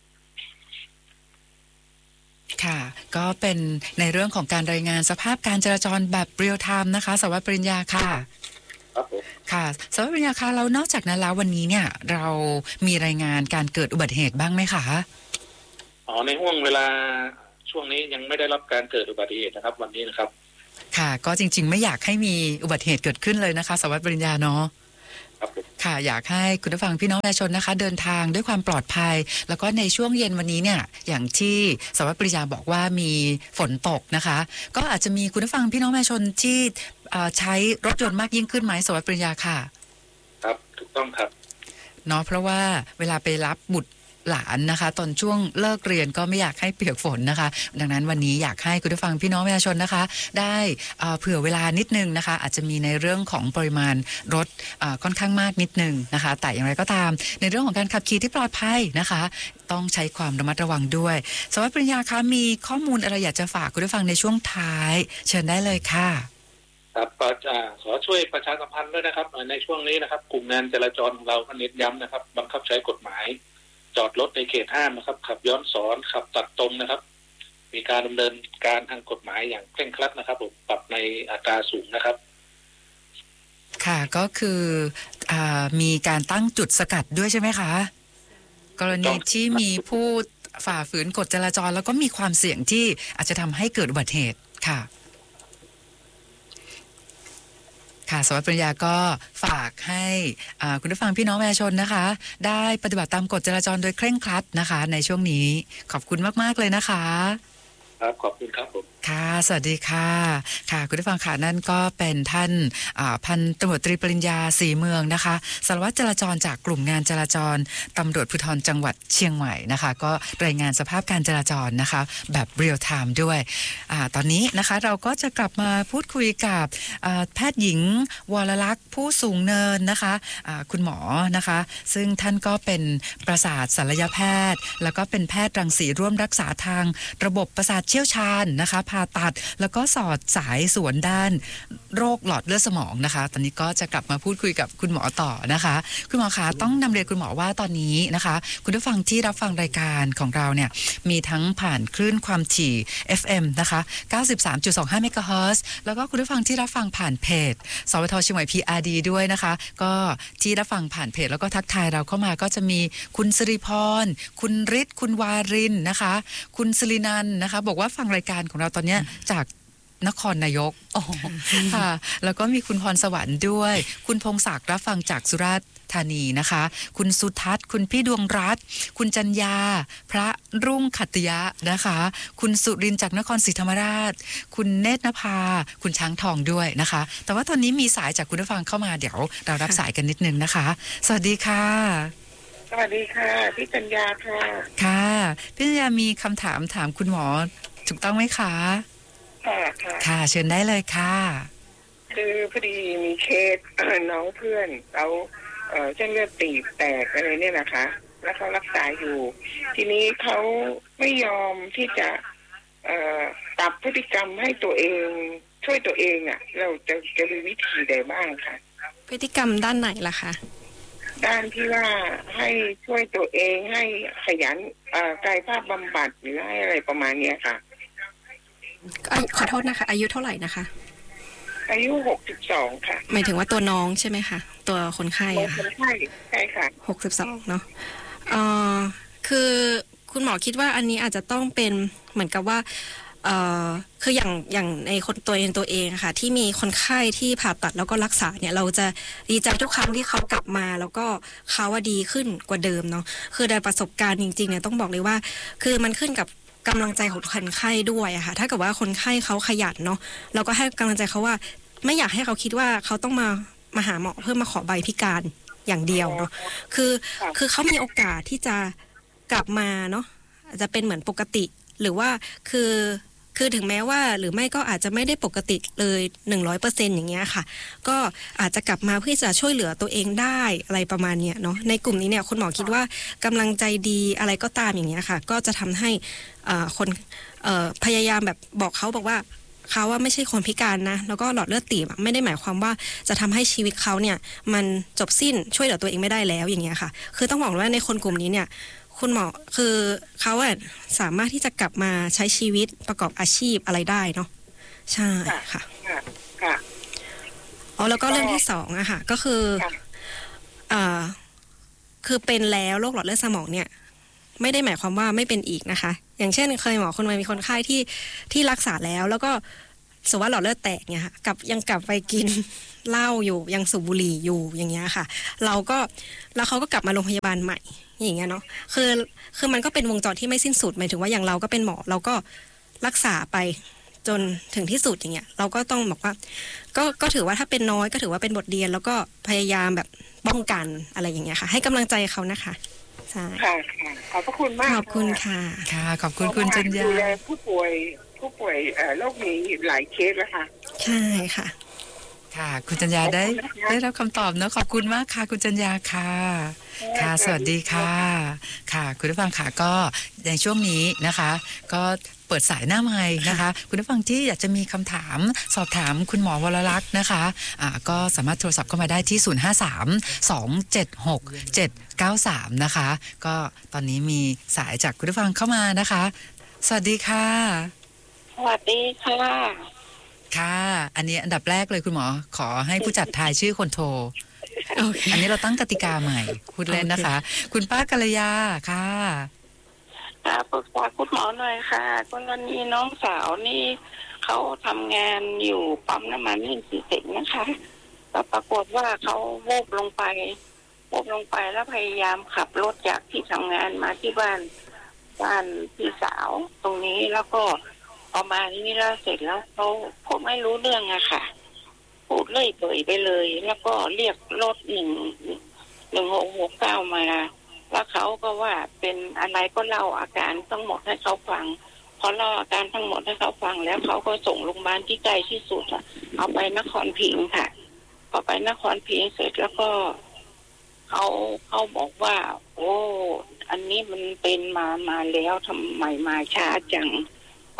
ค่ะก็เป็นในเรื่องของการรายงานสภาพการจราจรแบบเรียลไทม์นะคะสารวัตรปริญญาค่ะ
ครับผม
ค่ะสารวัตรปริญญาคะแล้วนอกจากนั้นแล้ววันนี้เนี่ยเรามีรายงานการเกิดอุบัติเหตุบ้างไหมคะ
อ๋อในห่วงเวลาช่วงนี้ยังไม่ได้รับการเกิดอุบัติเหตุนะครับวันนี้นะครับ
ค่ะก็จริงๆไม่อยากให้มีอุบัติเหตุเกิดขึ้นเลยนะคะสารวัตรปริญญาเนาะค่ะอยากให้คุณผู้ฟังพี่น้องประชาชนนะคะเดินทางด้วยความปลอดภัยแล้วก็ในช่วงเย็นวันนี้เนี่ยอย่างที่สารวัตรปริญญาบอกว่ามีฝนตกนะคะก็อาจจะมีคุณผู้ฟังพี่น้องประชาชนที่ใช้รถยนต์มากยิ่งขึ้นไหมสารวัตรปริญญาค่ะ
ครับถูกต้องครับ
เนาะเพราะว่าเวลาไปรับบุตรหลานนะคะตอนช่วงเลิกเรียนก็ไม่อยากให้เปียกฝนนะคะดังนั้นวันนี้อยากให้คุณผู้ฟังพี่น้องประชาชนนะคะได้เผื่อเวลานิดนึงนะคะอาจจะมีในเรื่องของปริมาณรถค่อนข้างมากนิดนึงนะคะแต่อย่างไรก็ตามในเรื่องของการขับขี่ที่ปลอดภัยนะคะต้องใช้ความระมัดระวังด้วยสวัสดิ์ปริญญาคะมีข้อมูลอะไรอยากจะฝากคุณผู้ฟังในช่วงท้ายเชิญได้เลยค่ะ
ครับขอช่วยประชาสัมพันธ์ด้วยนะครับในช่วงนี้นะครับกลุ่มงานจราจรของเราก็เน้นย้ำนะครับบังคับใช้กฎหมายจอดรถในเขตห้ามนะครับขับย้อนสอนขับตัดตรงนะครับมีการดำเนินการทางกฎหมายอย่างเคร่งครัดนะครับผมปรับในอัตราสูงนะครับ
ค่ะก็คืออมีการตั้งจุดสกัดด้วยใช่ไหมคะกรณีที่มีผู้ฝ่าฝืนกฎจราจรแล้วก็มีความเสี่ยงที่อาจจะทำให้เกิดอุบัติเหตุค่ะค่ะสวัสดิ์ปริญญาก็ฝากให้คุณผู้ฟังพี่น้องประชาชนนะคะได้ปฏิบัติตามกฎจราจรโดยเคร่งครัดนะคะในช่วงนี้ขอบคุณมากๆเลยนะคะ
ครับขอบคุณครับผม
ค่ะสวัสดีค่ะค่ะคุณผู้ฟังค่ะนั่นก็เป็นท่านพันตำรวจตรีปริญญาศรีเมืองนะคะสารวัตรจราจรจากกลุ่มงานจราจรตำรวจภูธรจังหวัดเชียงใหม่นะคะก็รายงานสภาพการจราจรนะคะแบบเรียลไทม์ด้วยอตอนนี้นะคะเราก็จะกลับมาพูดคุยกับแพทย์หญิงวรลักษณ์ผู้สูงเนินนะคะะคุณหมอนะคะซึ่งท่านก็เป็นประสาทศัลยแพทย์แล้วก็เป็นแพทย์รังสีร่วมรักษาทางระบบประสาทเชี่ยวชาญนะคะผ่าตัดแล้วก็สอดสายสวนด้านโรคหลอดเลือดสมองนะคะตอนนี้ก็จะกลับมาพูดคุยกับคุณหมอต่อนะคะคุณหมอคะต้องนำเรียนคุณหมอว่าตอนนี้นะคะคุณผู้ฟังที่รับฟังรายการของเราเนี่ยมีทั้งผ่านคลื่นความถี่ เอฟ เอ็ม นะคะ เก้าสิบสามจุดสองห้า เมกะเฮิรตซ์ แล้วก็คุณผู้ฟังที่รับฟังผ่านเพจสวทเชียงใหม่ พี อาร์ ดี ด้วยนะคะก็ที่รับฟังผ่านเพจแล้วก็ทักทายเราเข้ามาก็จะมีคุณสิริพรคุณฤทธิ์คุณวารินนะคะคุณศิรินันท์นะคะบอกว่าฟังรายการของเราตอนนี้จากนครนายกอ๋อค่ะแล้วก็มีคุณพรสวรรค์ด้วยคุณพงศักดิ์รับฟังจากสุราษฎร์ธานีนะคะคุณสุทัศน์คุณพี่ดวงรัตน์คุณจัญญาพระรุ่งขัตติยะนะคะคุณสุรินทร์จากนครศรีธรรมราชคุณเนตรนภาคุณช้างทองด้วยนะคะแต่ว่าตอนนี้มีสายจากคุณผู้ฟังเข้ามาเดี๋ยวเรารับสายกันนิดนึงนะคะสวัสดีค่ะ
สวัสดีค่ะพี่จัญญาค่ะ
ค่ะพี่จัญญามีคำถามถามคุณหมอถูกต้องไหมคะ
ค่ะค่ะ
ค่ะเชิญได้เลยค่ะ
คือพอดีมีเคสน้องเพื่อนเขาเอ่อเส้นเลือดตีบแตกอะไรเนี่ยนะคะแล้วเขารักษาอยู่ทีนี้เขาไม่ยอมที่จะเอ่อปรับพฤติกรรมให้ตัวเองช่วยตัวเองอ่ะเราจะจะมีวิธีใดบ้างคะ
พฤติกรรมด้านไหนล่ะคะ
ด้านที่ว่าให้ช่วยตัวเองให้ขยันเอ่อกายภาพบำบัดหรือให้อะไรประมาณนี้ค่ะ
ขอโทษนะคะอายุเท่าไหร่นะคะ
อายุหกสิบสองค่ะ
หมายถึงว่าตัวน้องใช่ไหมคะตัวคนไข้อะ
คนไข้ใช่ค่ะ
หกสิบสองเนาะเอ่อคือคุณหมอคิดว่าอันนี้อาจจะต้องเป็นเหมือนกับว่าเอ่อคืออย่างอย่างในคนตัวเองตัวเองค่ะที่มีคนไข้ที่ผ่าตัดแล้วก็รักษาเนี่ยเราจะดีใจทุกครั้งที่เขากลับมาแล้วก็เขาว่าดีขึ้นกว่าเดิมเนาะคือในประสบการณ์จริงๆเนี่ยต้องบอกเลยว่าคือมันขึ้นกับกำลังใจของคนไข้ด้วยอะค่ะถ้าเกิดว่าคนไข้เขาขยันเนาะเราก็ให้กำลังใจเขาว่าไม่อยากให้เขาคิดว่าเขาต้องมามาหาหมอเพื่อมาขอใบพิการอย่างเดียวเนาะคือคือเขามีโอกาสที่จะกลับมาเนาะอาจจะเป็นเหมือนปกติหรือว่าคือคือถึงแม้ว่าหรือไม่ก็อาจจะไม่ได้ปกติเลย หนึ่งร้อยเปอร์เซ็นต์ อย่างเงี้ยค่ะก็อาจจะกลับมาเพื่อจะช่วยเหลือตัวเองได้อะไรประมาณเนี้ยเนาะในกลุ่มนี้เนี่ยคุณหมอคิดว่ากำลังใจดีอะไรก็ตามอย่างเงี้ยค่ะก็จะทำให้อ่าคนเอ่อพยายามแบบบอกเขาบอกว่าเขาว่าไม่ใช่คนพิการนะแล้วก็หลอดเลือดตีบไม่ได้หมายความว่าจะทำให้ชีวิตเขาเนี่ยมันจบสิ้นช่วยเหลือตัวเองไม่ได้แล้วอย่างเงี้ยค่ะคือต้องบอกว่าในคนกลุ่มนี้เนี่ยคุณหมอคือเขาอะสามารถที่จะกลับมาใช้ชีวิตประกอบอาชีพอะไรได้เนาะใช่ค่ะ
ค่ะ
อ๋อแล้วก็เรื่องที่สองอะค่ะก็คืออ่าคือเป็นแล้วโรคหลอดเลือดสมองเนี่ยไม่ได้หมายความว่าไม่เป็นอีกนะคะอย่างเช่นเคยหมอคนนึงมีคนไข้ที่ที่รักษาแล้วแล้วก็สมมติว่าหลอดเลือดแตกเนี่ยค่ะกับยังกลับไปกินเหล้าอยู่ยังสูบบุหรี่อยู่อย่างเงี้ยค่ะเราก็แล้วเขาก็กลับมาโรงพยาบาลใหม่อย่างเงี้ยเนาะคือคือมันก็เป็นวงจรที่ไม่สิ้นสุดหมายถึงว่าอย่างเราก็เป็นหมอเราก็รักษาไปจนถึงที่สุดอย่างเงี้ยเราก็ต้องบอกว่าก็ก็ถือว่าถ้าเป็นน้อยก็ถือว่าเป็นบทเรียนแล้วก็พยายามแบบป้องกันอะไรอย่างเงี้ยค่ะให้กำลังใจเขานะคะใช่
ค่ะขอบพระคุณมาก
ขอบคุณค่ะ
ค่ะขอบคุณคุณจัญญา
ดูแลผู้ป่วยผู้ป่วยโรคนี้หลายเคสแล้วค่ะ
ใช่ค่ะ
ค่ะคุณจัญญาได้ได้รับคำตอบเนอะขอบคุณมากค่ะคุณจัญญาค่ะค่ะสวัสดีค่ะค่ะคุณผู้ฟังค่ะก็ในช่วงนี้นะคะก็เปิดสายหน้าไมค์นะคะคุณผู้ฟังที่อยากจะมีคำถามสอบถามคุณหมอวรลักษณ์นะคะอ่าก็สามารถโทรศัพท์เข้ามาได้ที่ศูนย์ห้าสาม สองเจ็ดหก เจ็ดเก้าสามนะคะก็ตอนนี้มีสายจากคุณผู้ฟังเข้ามานะคะสวัสดีค่ะ
สวัสดีค่ะ
ค่ะอันนี้อันดับแรกเลยคุณหมอขอให้ผู้จัดทายชื่อคนโทร okay. อันนี้เราตั้งกติกาใหม่พูดเล่นนะคะ okay. คุณป้ากัลยาค่ะ
ค่ะปรึกษาคุณหมอหน่อยค่ะกรณีน้องสาวนี่เขาทำงานอยู่ปั๊มน้ำมันมินสีเสงนะคะแต่ปรากฏว่าเขาวูบลงไปวูบลงไปแล้วพยายามขับรถจากที่ทำงานมาที่บ้านบ้านพี่สาวตรงนี้แล้วก็ประมาณนี้แล้วเสร็จแล้วเขาผมไม่รู้เรื่องอะค่ะพูดเลื่อยเปื่อยไปเลยแล้วก็เรียกรถหนึ่งหนึ่งหกหกเก้ามาแล้วเขาก็ว่าเป็นอะไรก็เล่าอาการทั้งหมดให้เขาฟังพอเล่าอาการทั้งหมดให้เขาฟังแล้วเขาก็ส่งโรงพยาบาลที่ใกล้ที่สุดอะเอาไปนครพิงค์ค่ะพอไปนครพิงค์เสร็จแล้วก็เขาเขาบอกว่าโอ้อันนี้มันเป็นมามาแล้วทำไมมาช้าจังก็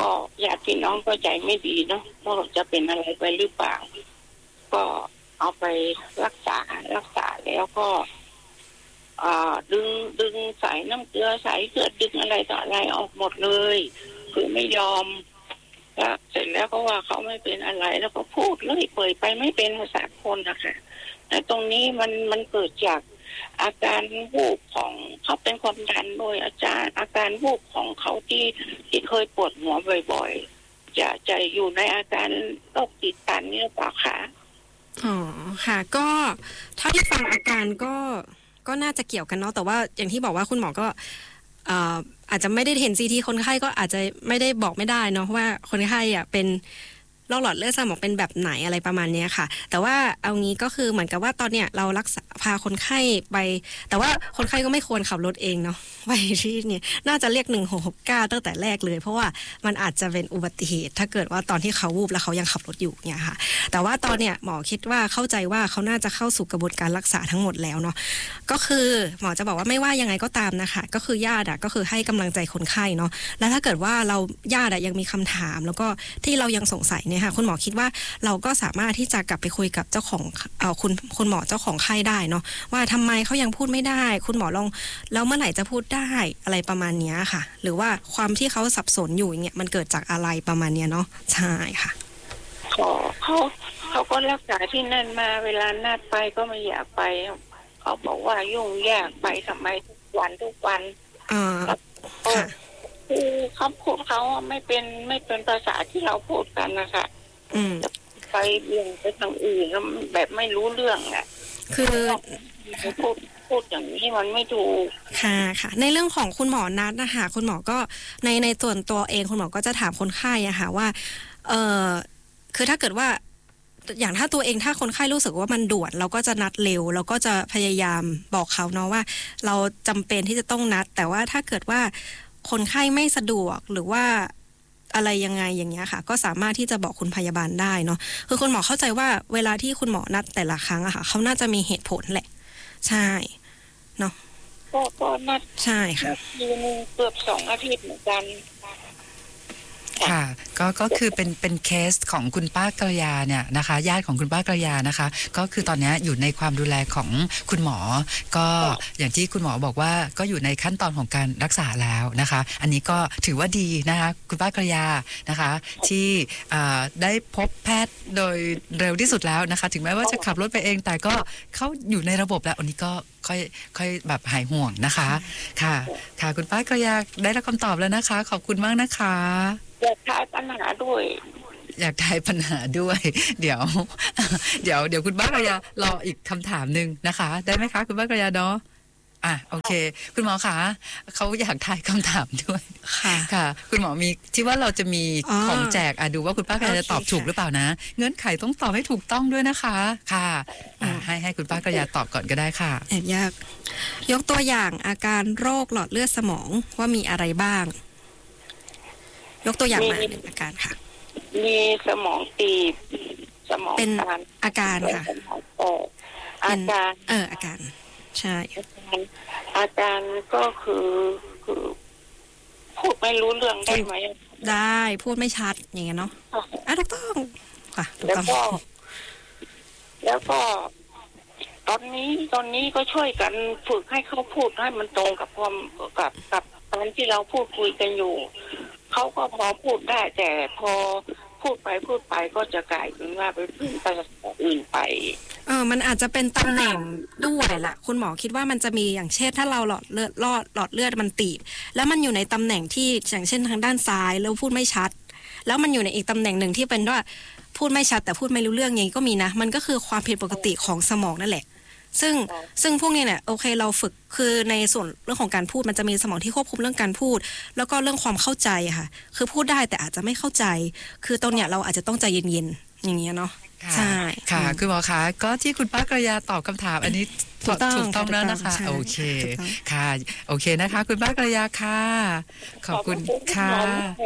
ก็ญาติพี่น้องก็ใจไม่ดีเนาะว่าจะเป็นอะไรไปหรือเปล่าก็เอาไปรักษารักษาแล้วก็อ่าดึงดึงสายน้ำเกลือสายเลือดดึงอะไรต่ออะไรออกหมดเลยคือไม่ยอมแล้วเสร็จแล้วก็ว่าเขาไม่เป็นอะไรแล้วก็พูดเลยเปิดไปไม่เป็นภาษาคนนะคะแต่ตรงนี้มันมันเกิดจากอาการวูบของเขาเป็นความดันด้วยอาจารย์อาการวูบของเขาที่ที่เคยปวดหัวบ่อยๆจะจะอยู่ในอาการโรคติดตันนี่หรือเปล่าคะ
อ๋อค่ะก็เท่าที่ฟังอาการก็ก็น่าจะเกี่ยวกันเนาะแต่ว่าอย่างที่บอกว่าคุณหมอก็อ่าอาจจะไม่ได้เห็นซีทีคนไข้ก็อาจจะไม่ได้บอกไม่ได้เนาะว่าคนไข้อ่ะเป็นโรคหลอดเลือดสมองเป็นแบบไหนอะไรประมาณนี้ค่ะแต่ว่าเอางี้ก็คือเหมือนกับว่าตอนเนี้ยเรารักษาพาคนไข้ไปแต่ว่าคนไข้ก็ไม่ควรขับรถเองเนาะไปที่เนี่ยน่าจะเรียกหนึ่งหกหกเก้าตั้งแต่แรกเลยเพราะว่ามันอาจจะเป็นอุบัติเหตุถ้าเกิดว่าตอนที่เขาวูบแล้วเขายังขับรถอยู่เนี่ยค่ะแต่ว่าตอนเนี้ยหมอคิดว่าเข้าใจว่าเขาน่าจะเข้าสู่กระบวนการรักษาทั้งหมดแล้วเนาะก็คือหมอจะบอกว่าไม่ว่ายังไงก็ตามนะคะก็คือญาติอะก็คือให้กำลังใจคนไข้เนาะแล้วถ้าเกิดว่าเราญาติอะยังมีคำถามแล้วก็ที่เรายังสงสัยเนี่ยค่ะคุณหมอคิดว่าเราก็สามารถที่จะกลับไปคุยกับเจ้าของเอ่อคุณคุณหมอเจ้าของไข้ได้เนาะว่าทำไมเขายังพูดไม่ได้คุณหมอลองแล้วเมื่อไหร่จะพูดได้อะไรประมาณนี้ค่ะหรือว่าความที่เขาสับสนอยู่อย่างเงี้ยมันเกิดจากอะไรประมาณนี้เนาะใช่ค่ะ
เขาเขาเขาก็รักษาที่นั่นมาเวลานัดไปก็ไม่อยากไปเขาบอกว่ายุ่งยากไปทำไมทุกวันทุกวัน
อ่าค่ะ
คือคำพูดเขาไม่เป็นไม่เป็นภาษาที่เราพูดกันนะคะ
อืม
ไปเบี่ยงไปทางอื่นแล้วแบบไม่รู้เรื่องอ่ะ
คือ
พูดพูดอย่างนี้มันไม่ถูก
ค่ะค่ะในเรื่องของคุณหมอนัดนะคะคุณหมอก็ในในส่วนตัวเองคุณหมอก็จะถามคนไข้อะค่ะว่าเออคือถ้าเกิดว่าอย่างถ้าตัวเองถ้าคนไข้รู้สึกว่ามันด่วนเราก็จะนัดเร็วเราก็จะพยายามบอกเขาเนาะว่าเราจำเป็นที่จะต้องนัดแต่ว่าถ้าเกิดว่าคนไข้ไม่สะดวกหรือว่าอะไรยังไงอย่างเงี้ยค่ะก็สามารถที่จะบอกคุณพยาบาลได้เนาะคือคุณหมอเข้าใจว่าเวลาที่คุณหมอนัดแต่ละครั้งอะค่ะเขาน่าจะมีเหตุผลแหละใช่เนาะ
ก็ก็นัด
ใช่ค่ะ
ยืนเกือบสองอาทิตย์เหมือนกัน
ค่ะก็ก็คือเป็นเป็นเคสของคุณป้ากระยาเนี่ยนะคะญาติของคุณป้ากระยานะคะก็คือตอนนี้อยู่ในความดูแลของคุณหมอก็อย่างที่คุณหมอบอกว่าก็อยู่ในขั้นตอนของการรักษาแล้วนะคะอันนี้ก็ถือว่าดีนะคะคุณป้ากระยานะคะที่ได้พบแพทย์โดยเร็วที่สุดแล้วนะคะถึงแม้ว่าจะขับรถไปเองแต่ก็เขาอยู่ในระบบแล้วอันนี้ก็ค่อยค่อยแบบหายห่วงนะคะค่ะค่ะคุณป้ากระยาได้รับคำตอบแล้วนะคะขอบคุณมากนะคะ
อยากทายปัญหาด้วย
อยากทายปัญหาด้วยเดี๋ยวเดี๋ยวเดี๋ยวคุณป้ากระยารออีกคำถามนึงนะคะได้ไหมคะคุณป้ากระยาเนาะอ่ะโอเคคุณหมอคะเขาอยากทายคำถามด้วย
ค่ะ
ค่ะคุณหมอมีที่ว่าเราจะมีของแจกอ่ะดูว่าคุณป้ากระยาจะตอบถูกหรือเปล่านะเงื่อนไขต้องตอบให้ถูกต้องด้วยนะคะค่ะอ่ะให้ให้คุณป้ากระยาตอบก่อนก็ได้ค่ะ
แอบยากยกตัวอย่างอาการโรคหลอดเลือดสมองว่ามีอะไรบ้างยกตัวอย่างมาหนึ่งอาการค่ะ
มีสมองตีบสมอง
เป็นอาการค่ะ
อาการ
เอออาการใช่
อาการก็คือคือพูดไม่รู้เรื่องได้ไหม
ได้พูดไม่ชัดอย่างเงี้ยเนาะอ่ะถูกต้องค่ะ
แล้วก็แล้วก็ตอนนี้ตอนนี้ก็ช่วยกันฝึกให้เขาพูดให้มันตรงกับความกับกับตอนที่เราพูดคุยกันอยู่เขาก็พอพูดได้แต่พอพูดไปพูดไปก็จะกลายเป็นว่าไปพึ่งภาษาอื่นไป
เออมันอาจจะเป็นตำแหน่งด้วยแหละคุณหมอคิดว่ามันจะมีอย่างเช่นถ้าเราหลอดเลือดลอดหลอดเลือดมันตีบแล้วมันอยู่ในตำแหน่งที่อย่างเช่นทางด้านซ้ายแล้วพูดไม่ชัดแล้วมันอยู่ในอีกตำแหน่งหนึ่งที่เป็นว่าพูดไม่ชัดแต่พูดไม่รู้เรื่องอย่างนี้ก็มีนะมันก็คือความผิดปกติของสมองนั่นแหละซึ่งซึ่งพวกนี้เนี่ยโอเคเราฝึกคือในส่วนเรื่องของการพูดมันจะมีสมองที่ควบคุมเรื่องการพูดแล้วก็เรื่องความเข้าใจค่ะคือพูดได้แต่อาจจะไม่เข้าใจคือตอนเนี้ยเราอาจจะต้องใจเย็นๆอย่างเงี้ยเนาะใช่
ค่ะคือหมอคะก็ที่คุณป้ากระยาตอบคำถามอันนี้ถูกต้องถูกต้องแล้วนะคะโอเคค่ะโอเคนะคะคุณป้ากระยาค่ะขอบคุณค่ะ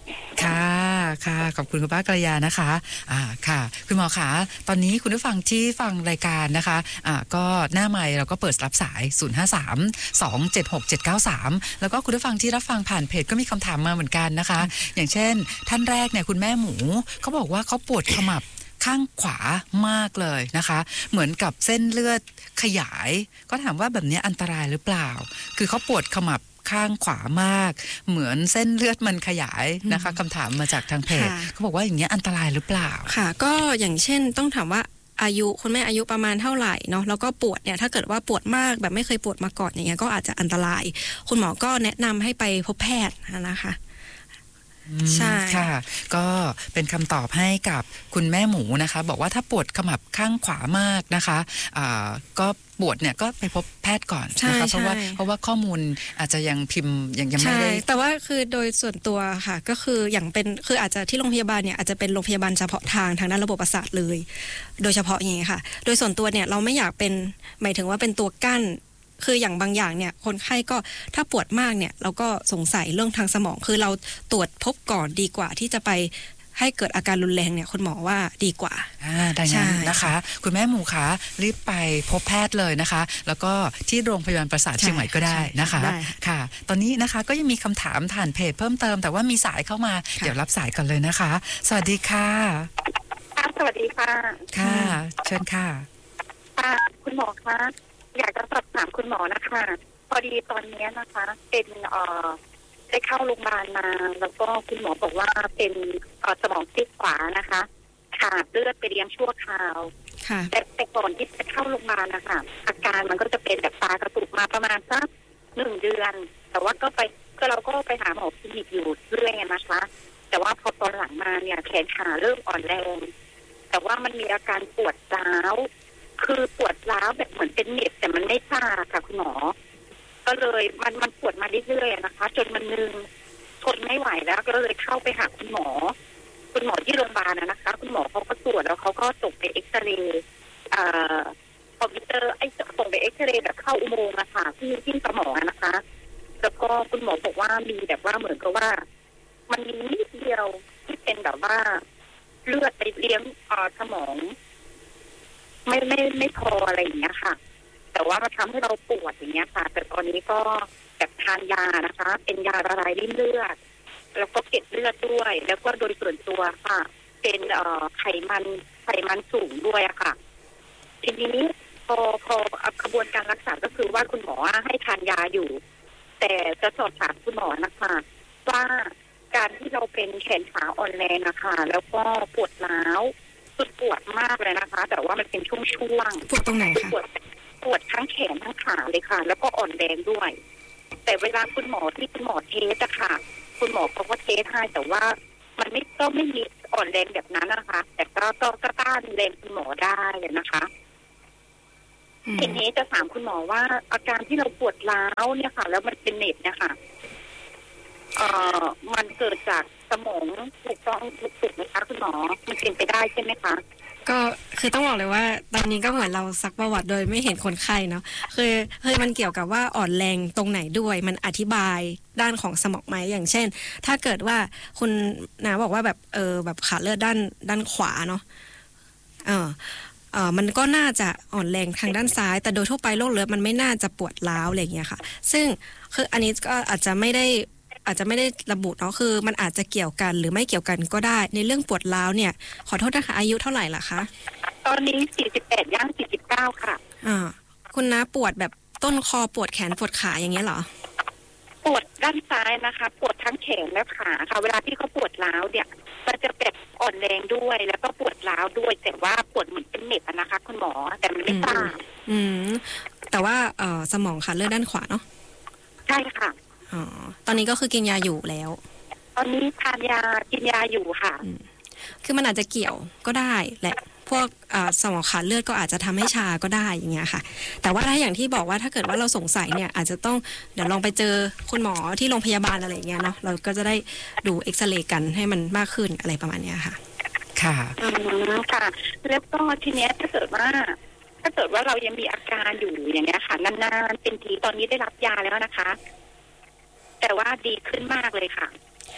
ค่ะค่ะขอบคุณคุณป้ากัลยานะคะอ่าค่ะคุณหมอคะตอนนี้คุณผู้ฟังที่ฟังรายการนะคะอ่าก็หน้าไมค์เราก็เปิดรับสายศูนย์ห้าสาม สอง เจ็ดหก เจ็ดเก้าสามแล้วก็คุณผู้ฟังที่รับฟังผ่านเพจก็มีคำถามมาเหมือนกันนะคะอย่างเช่นท่านแรกเนี่ยคุณแม่หมูเขาบอกว่าเขาปวดขมับข้างขวามากเลยนะคะเหมือนกับเส้นเลือดขยายก็ถามว่าแบบนี้อันตรายหรือเปล่าคือเขาปวดขมับข้างขวามากเหมือนเส้นเลือดมันขยายนะคะคำถามมาจากทางเพจเขาบอกว่าอย่างนี้อันตรายหรือเปล่า
ค่ะก็อย่างเช่นต้องถามว่าอายุคุณแม่อายุประมาณเท่าไหร่เนาะแล้วก็ปวดเนี่ยถ้าเกิดว่าปวดมากแบบไม่เคยปวดมาก่อนอย่างเงี้ยก็อาจจะอันตรายคุณหมอก็แนะนำให้ไปพบแพทย์นะคะใช่
ค่ะก็เป็นคำตอบให้กับคุณแม่หมูนะคะบอกว่าถ้าปวดขมับข้างขวามากนะคะอ่าก็ปวดเนี่ยก็ไปพบแพทย์ก่อนนะคะเพราะว่าเพราะว่าข้อมูลอาจจะยังพิมพ์ยังยังไม่ได้
แต่ว่าคือโดยส่วนตัวค่ะก็คืออย่างเป็นคืออาจจะที่โรงพยาบาลเนี่ยอาจจะเป็นโรงพยาบาลเฉพาะทางทางด้านระบบประสาทเลยโดยเฉพาะอย่างนี้ค่ะโดยส่วนตัวเนี่ยเราไม่อยากเป็นหมายถึงว่าเป็นตัวกั้นคืออย่างบางอย่างเนี่ยคนไข้ก็ถ้าปวดมากเนี่ยเราก็สงสัยเรื่องทางสมองคือเราตรวจพบก่อนดีกว่าที่จะไปให้เกิดอาการรุนแรงเนี่ยคุณหมอว่าดีกว่า
อ่าดังนั้นนะคะคุณแม่หมูคะรีบไปพบแพทย์เลยนะคะแล้วก็ที่โรงพยาบาลประสาทเชียงใหม่ก็ได้นะคะค่ะตอนนี้นะคะก็ยังมีคำถามผ่านเพจเพิ่มเติมแต่ว่ามีสายเข้ามาเดี๋ยวรับสายก่อนเลยนะคะสวัสดีค่ะ
สวัสดีค่ะ
ค่ะเชิญค่ะ
ค่ะคุณหมอคะอยากจะสอบถามคุณหมอนะคะพอดีตอนนี้นะคะเป็นเอ่อได้เข้าโรงพยาบาลมาแล้วก็คุณหมอบอกว่าเป็นสมองซีกขวานะคะขาดเลือดไปเลี้ยงชั่วคราวแต่แต่ก่อนที่จะเข้าโรงพยาบาลนะคะอาการมันก็จะเป็นแบบตากระตุกมาประมาณสักหนึ่งเดือนแต่ว่าก็ไปก็เราก็ไปหาหมอคลินิกอยู่เรื่อยนะคะแต่ว่าพอตอนหลังมาเนี่ยแขนขาเริ่มอ่อนแรงแต่ว่ามันมีอาการปวดร้าวคือปวดร้าวแบบเหมือนเป็นเน็บแต่มันไม่ชาค่ะคุณหมอก็เลยมันมันปวดมาเรื่อยๆนะคะจนมันนึงทนไม่ไหวแล้วก็เลยเข้าไปหาคุณหมอคุณหมอที่โรงพยาบาลนะคะคุณหมอเขาก็ตรวจแล้วเขาก็ส่งไปเอ็กซเรย์อ่าคอมพิวเตอร์ไอ้ส่งไปเอ็กซเรย์แบบเข้าอุโมงค์อะค่ะที่ที่สมองนะคะแล้วก็คุณหมอบอกว่ามีแบบว่าเหมือนกับว่ามันมีนิดเดียวที่เป็นแบบว่าเลือดไปเลี้ยงอ่าสมองไม่ไม่ไม่พออะไรอย่างเงี้ยค่ะแต่ว่ามันทำให้เราปวดอย่างเงี้ยค่ะแต่ตอนนี้ก็แบบทานยานะคะเป็นยาละลายริ่มเลือดแล้วก็เก็บเลือดด้วยแล้วก็โดยส่วนตัวค่ะเป็นเอ่อไขมันไขมันสูงด้วยอะค่ะทีนี้พอพอกระบวนการรักษาก็คือว่าคุณหมอให้ทานยาอยู่แต่จะสอบถามคุณหมอนะคะว่าการที่เราเป็นแขนขาอ่อนแรงนะคะแล้วก็ปวดร้าวสุดปวดมากเลยนะคะแต่ว่ามันเป็นช่วงช่วง
ปวดตรงไหนคะ
ปวดปวดทั้งแขนทั้งขาเลยค่ะแล้วก็อ่อนแรงด้วยแต่เวลาคุณหมอที่คุณหมอเทสอะค่ะคุณหมอเขาก็เทสให้แต่ว่ามันไม่ก็ไม่มีอ่อนแรงแบบนั้นนะคะแต่ก็ก็ก็ต้านแรงคุณหมอได้เลยนะคะทีนี้จะถามคุณหมอว่าอาการที่เราปวดร้าวเนี่ยค่ะแล้วมันเป็นเน็บเนี่ยค่ะเอ่อมันเกิดจากสมองถูกต้องถูกไหมคะคุณหมอมันเป็นไปได้ใช่ไหมคะ
ก็คือต้องบอกเลยว่าตอนนี้ก็เหมือนเราซักประวัติโดยไม่เห็นคนไข้เนาะคือคือมันเกี่ยวกับว่าอ่อนแรงตรงไหนด้วยมันอธิบายด้านของสมองไหมอย่างเช่นถ้าเกิดว่าคุณนาบอกว่าแบบเออแบบขาเลือดด้านด้านขวาเนาะเออเออมันก็น่าจะอ่อนแรงทางด้านซ้ายแต่โดยทั่วไปโรคเลือดมันไม่น่าจะปวดร้าวอะไรอย่างเงี้ยค่ะซึ่งคืออันนี้ก็อาจจะไม่ได้อาจจะไม่ได้ระบุเนาะคือมันอาจจะเกี่ยวกันหรือไม่เกี่ยวกันก็ได้ในเรื่องปวดร้าวเนี่ยขอโทษนะคะอายุเท่าไหร่ล่ะคะ
ตอนนี้สี่สิบแปดย่างสี่สิบเก้าค่ะ
อ่าคุณน้าปวดแบบต้นคอปวดแขนปวดขาอย่างเงี้ยเหรอ
ปวดด้านซ้ายนะคะปวดทั้งแขนและขาค่ะเวลาที่เขาปวดร้าวเนี่ยมันจะแบบอ่อนแรงด้วยแล้วก็ปวดร้าวด้วยแต่ว่าปวดเหมือนเป็นเน็บนะคะคุณหมอแต่มันไม่ทราบ
อืมแต่ว่าเอ่อสมองขาเลือดด้านขวาเนาะ
ใช่ค่ะ
อ๋อตอนนี้ก็คือกินยาอยู่แล้ว
ตอนนี้ทานยากินยาอยู่ค่ะ
คือมันอาจจะเกี่ยวก็ได้แหละพวกสมองขาดเลือดก็อาจจะทำให้ชาก็ได้อย่างเงี้ยค่ะแต่ว่าถ้าอย่างที่บอกว่าถ้าเกิดว่าเราสงสัยเนี่ยอาจจะต้องเดี๋ยวลองไปเจอคุณหมอที่โรงพยาบาลอะไรเงี้ยเนาะเราก็จะได้ดูเอ็กซเรย์กันให้มันมากขึ้นอะไรประมาณเนี้ยค่ะ
ค่ะ
อืมค่ะแล้วก็ทีเนี้ยถ้าเกิดว่าถ้าเกิดว่าเรายังมีอาการอยู่อย่างเงี้ยค่ะนานๆเป็นทีตอนนี้ได้รับยาแล้วนะคะแต่ว่าดีขึ้นมากเลยค่ะ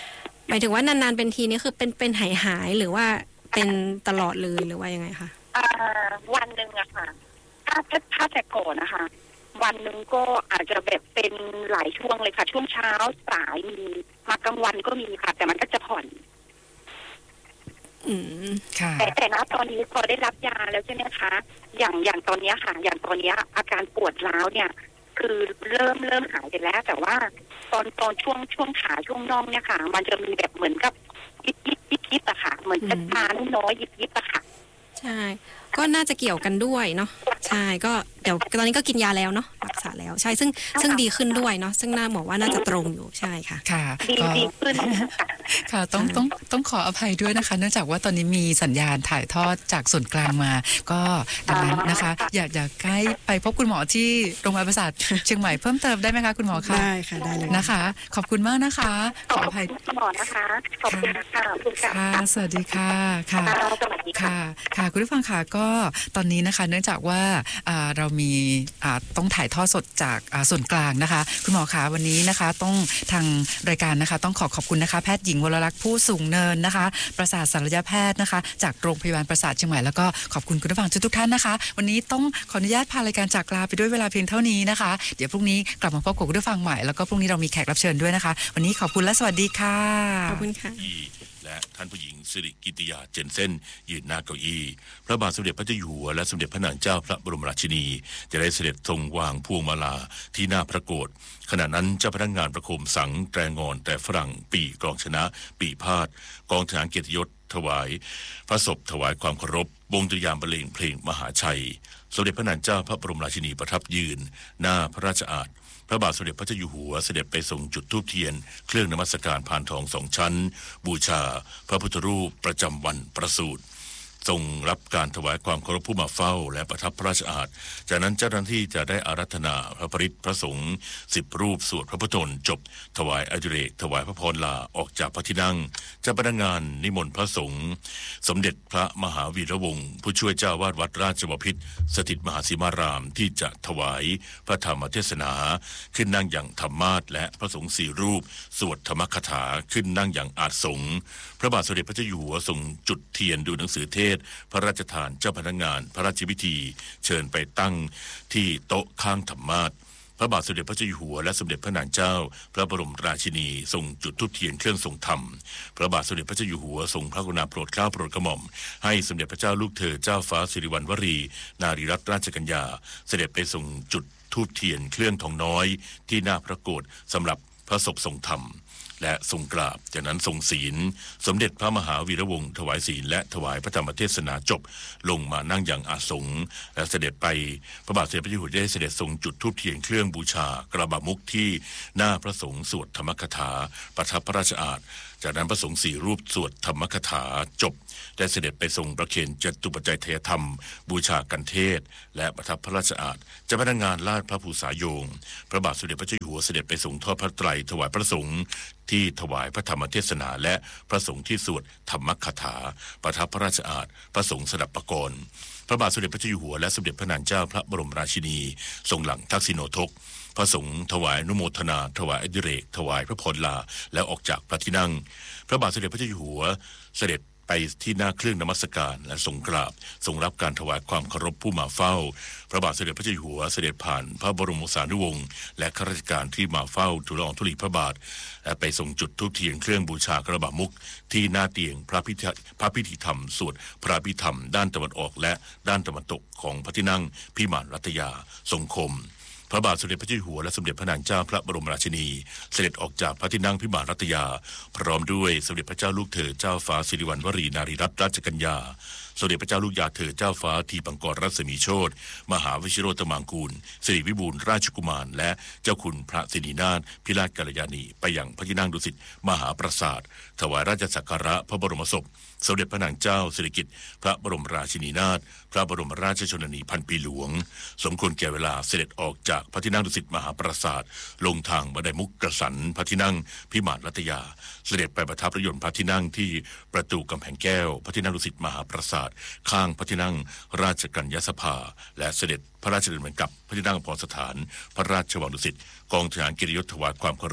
หมายถึงว่านานๆเป็นทีนี่คือเป็นเป็นหายหายหรือว่าเป็นตลอดเลยหรือว่ายังไงคะ
อ่าวันหนึ่งอะค่ะถ้าถ้าแต่ก่อนนะคะวันหนึ่งก็อาจจะแบบเป็นหลายช่วงเลยค่ะช่วงเช้าสายมีมากลางวันก็มีค่ะแต่มันก็จะผ่อน
อืม
ค่ะแต่แต่ณตอนนี้พอได้รับยาแล้วใช่ไหมคะอย่างอย่างตอนนี้ค่ะอย่างตอนนี้อาการปวดร้าวเนี่ยคือเริ่มเริ่มหายไปแล้วแต่ว่าตอนตอนช่วงช่วงขาช่วงน่องเนี่ยค่ะมันจะมีแบบเหมือนกับยิบยิบยิบยิบอะค่ะเหมือนจะทานน้อยยิบยิบอะค่ะ
ใช่ก็น่าจะเกี่ยวกันด้วยเนาะใช่ก็เดี๋ยวตอนนี้ก็กินยาแล้วเนาะรักษาแล้วใช่ซึ่งซึ่งดีขึ้นด้วยเนาะซึ่งน่าบอกว่าน่าจะตรงอยู่ใช่ค่ะ
ค่ะ
ก็ดีขึ้น
ค่ะต้องต้องต้องขออภัยด้วยนะคะเนื่องจากว่าตอนนี้มีสัญญาณถ่ายทอดจากส่วนกลางมาก็ดังนั้นนะคะอยากอยากให้ไปพบคุณหมอที่โรงพยาบาลประสาทเชียงใหม่เพิ่มเติมได้ไหมคะคุณหมอคะ
ได้ค่ะได้เลย
นะคะขอบคุณมากนะคะ
ขออภัยคุณหมอนะคะขอบคุณค่ะคุณค่ะ
สวัสดีค่ะค่ะค่ะค่ะคุณผู้ฟังค่ะก็ตอนนี้นะคะเนื่องจากว่าเรามีต้องถ่ายทอดสดจากส่วนกลางนะคะคุณหมอคะวันนี้นะคะต้องทางรายการนะคะต้องขอขอบคุณนะคะแพทย์หญิงวรลักษณ์ผู้สูงเนินนะคะประสาทศัลยแพทย์นะคะจากโรงพยาบาลประสาทเชียงใหม่แล้วก็ขอบคุณคุณผู้ฟังทุกท่านนะคะวันนี้ต้องขออนุญาตพารายการจากลาไปด้วยเวลาเพียงเท่านี้นะคะเดี๋ยวพรุ่งนี้กลับมาพบกับคุณผู้ฟังใหม่แล้วก็พรุ่งนี้เรามีแขกรับเชิญด้วยนะคะวันนี้ขอบคุณและสวัสดีค่ะ
ขอบคุณค่ะ
และท่านผู้หญิงสิริกิติยาเจนเซ่นยืนหน้าเก้าอี้พระบาทสมเด็จพระเจ้าอยู่หัวและสมเด็จพระนางเจ้าพระบรมราชินีจะได้เสด็จทรงวางพวงมาลาที่หน้าพระโกฐขณะนั้นเจ้าพนักงานประโคมสังแตรงอนแต่ฝรั่งปีกองชนะปีพาดกองทหารเกียรติยศถวายพระศพถวายความเคารพวงดุริยางค์บรรเลงเพลงมหาชัยสมเด็จพระนางเจ้าพระบรมราชินีประทับยืนหน้าพระราชอาณพระบาทสมเด็จพระเจ้าอยู่หัวเสด็จไปส่งจุดธูปเทียนเครื่องนมัสการพานทองสองชั้นบูชาพระพุทธรูปประจำวันประสูติทรงรับการถวายความเคารพผู้มาเฝ้าและประทับพระราชอาณจากนั้นเจ้าหน้าที่จะได้อาราธนาพระปริตรพระสงฆ์สิบรูปสวดพระพุทธมนต์จบถวายอดิเรกถวายพระพรลาออกจากพระที่นั่งเจ้าพนักงานนิมนต์พระสงฆ์สมเด็จพระมหาวีระวงศ์ผู้ช่วยเจ้าวาดวัดราชบพิตรสถิตมหาสีมารามที่จะถวายพระธรรมเทศนาขึ้นนั่งอย่างธรรมาสและพระสงฆ์สี่รูปสวดธรรมคถาขึ้นนั่งอย่างอาสงฆ์พระบาทสมเด็จพระเจ้าอยู่หัวทรงจุดเทียนดูหนังสือเทศพระราชทานเจ้าพนักงานพระราชพิธีเชิญไปตั้งที่โต๊ะข้างธรรมาสพระบาทสมเด็จพระเจ้าอยู่หัวและสมเด็จพระนางเจ้าพระบรมราชินีทรงจุดธูปเทียนเครื่องทรงธรรมพระบาทสมเด็จพระเจ้าอยู่หัวทรงพระกรุณาโปรดเกล้าโปรดกระหม่อมให้สมเด็จพระเจ้าลูกเธอเจ้าฟ้าสิริวัณวรีนารีรัตนราชกัญญาเสด็จไปทรงจุดธูปเทียนเครื่องทองน้อยที่หน้าพระโกฐสำหรับพระศพทรงธรรมและทรงกราบจากนั้นทรงศีลสมเด็จพระมหาวีระวงศ์ถวายศีลและถวายพระธรรมเทศนาจบลงมานั่งอย่างอาสงฆ์และเสด็จไปพระบาทสมเด็จพระเจ้าอยู่หัวได้เสด็จทรงจุดธูปเทียนเครื่องบูชากระบะมุกที่หน้าพระสงฆ์สวดธรรมคถาประทับพระราชอาณจากนั้นพระสงฆ์สี่รูปสวดธรรมคถาจบได้เสด็จไปทรงประเคนจตุปัจจัยเทยธรรมบูชากันเทศและประทับพระราชอาณเจ้าพนักงานลาดพระภูษาโยงพระบาทสมเด็จพระเจ้าอยู่หัวเสด็จไปทรงทอดพระไตรถวายพระสงฆ์ที่ถวายพระธรรมเทศนาและพระสงฆ์ที่สวดธรรมคถาประทับพระราชอาณพระสงฆ์สดับประกรณ์พระบาทสมเด็จพระเจ้าอยู่หัวและสมเด็จพระนางเจ้าพระบรมราชินีทรงหลังทักษิโนทกพระสงฆ์ถวายอนุโมทนาถวายอดิเรกถวายพระพรลาแล้วออกจากพระที่นั่งพระบาทสมเด็จพระเจ้าอยู่หัวเสด็จไปที่หน้าเครื่องนมัสการและทรงกราบทรงรับการถวายความเคารพผู้มาเฝ้าพระบาทสมเด็จพระเจ้าอยู่หัวเสด็จผ่านพระบรมสารีวงศ์และข้าราชการที่มาเฝ้าทูลละอองธุลีพระบาทและไปทรงจุดธูปเทียนเครื่องบูชากระบะมุกที่หน้าเตียงพระพิธีพระพิธีธรรมสวดพระพิธรรมด้านตะวันออกและด้านตะวันตกของพระที่นั่งพิมานรัตยาทรงคมพระบาทสมเด็จพระเจ้าอยู่หัวและสมเด็จพระนางเจ้าพระบรมราชินีเสด็จออกจากพระที่นั่งพิมานรัตยาพร้อมด้วยสมเด็จพระเจ้าลูกเธอเจ้าฟ้าสิริวัณวรีนารีรัตนราชกัญญาสมเด็จพระเจ้าลูกยาเธอเจ้าฟ้าทีปังกรรัศมีโชติมหาวชิโรตมังกูลสิริวิบูลย์ราชกุมารและเจ้าคุณพระสิรินาถพิราชกัลยาณีไปยังพระที่นั่งดุสิตมหาปราสาทถวายราชสักการะพระบรมศพสมเด็จพระนางเจ้าสิริกิติ์พระบรมราชินีนาถพระบรมราชชนนีพันปีหลวงสมควรแก่เวลาเสด็จออกจากพระที่นั่งดุสิตมหาปราสาทลงทางบันไดมุกกสันพระที่นั่งพิมานรัตยาเสด็จไปประทับรถยนต์พระที่นั่งที่ประตูกำแพงแก้วพระที่นั่งดุสิตมหาปราสาทข้างพระที่นั่งราชกัญญาสภาและเสด็จพระราชดำเนินกลับพระที่นั่งพรสถานพระราชวังดุสิตกองทหารเกียรติยศถวายความเคารพ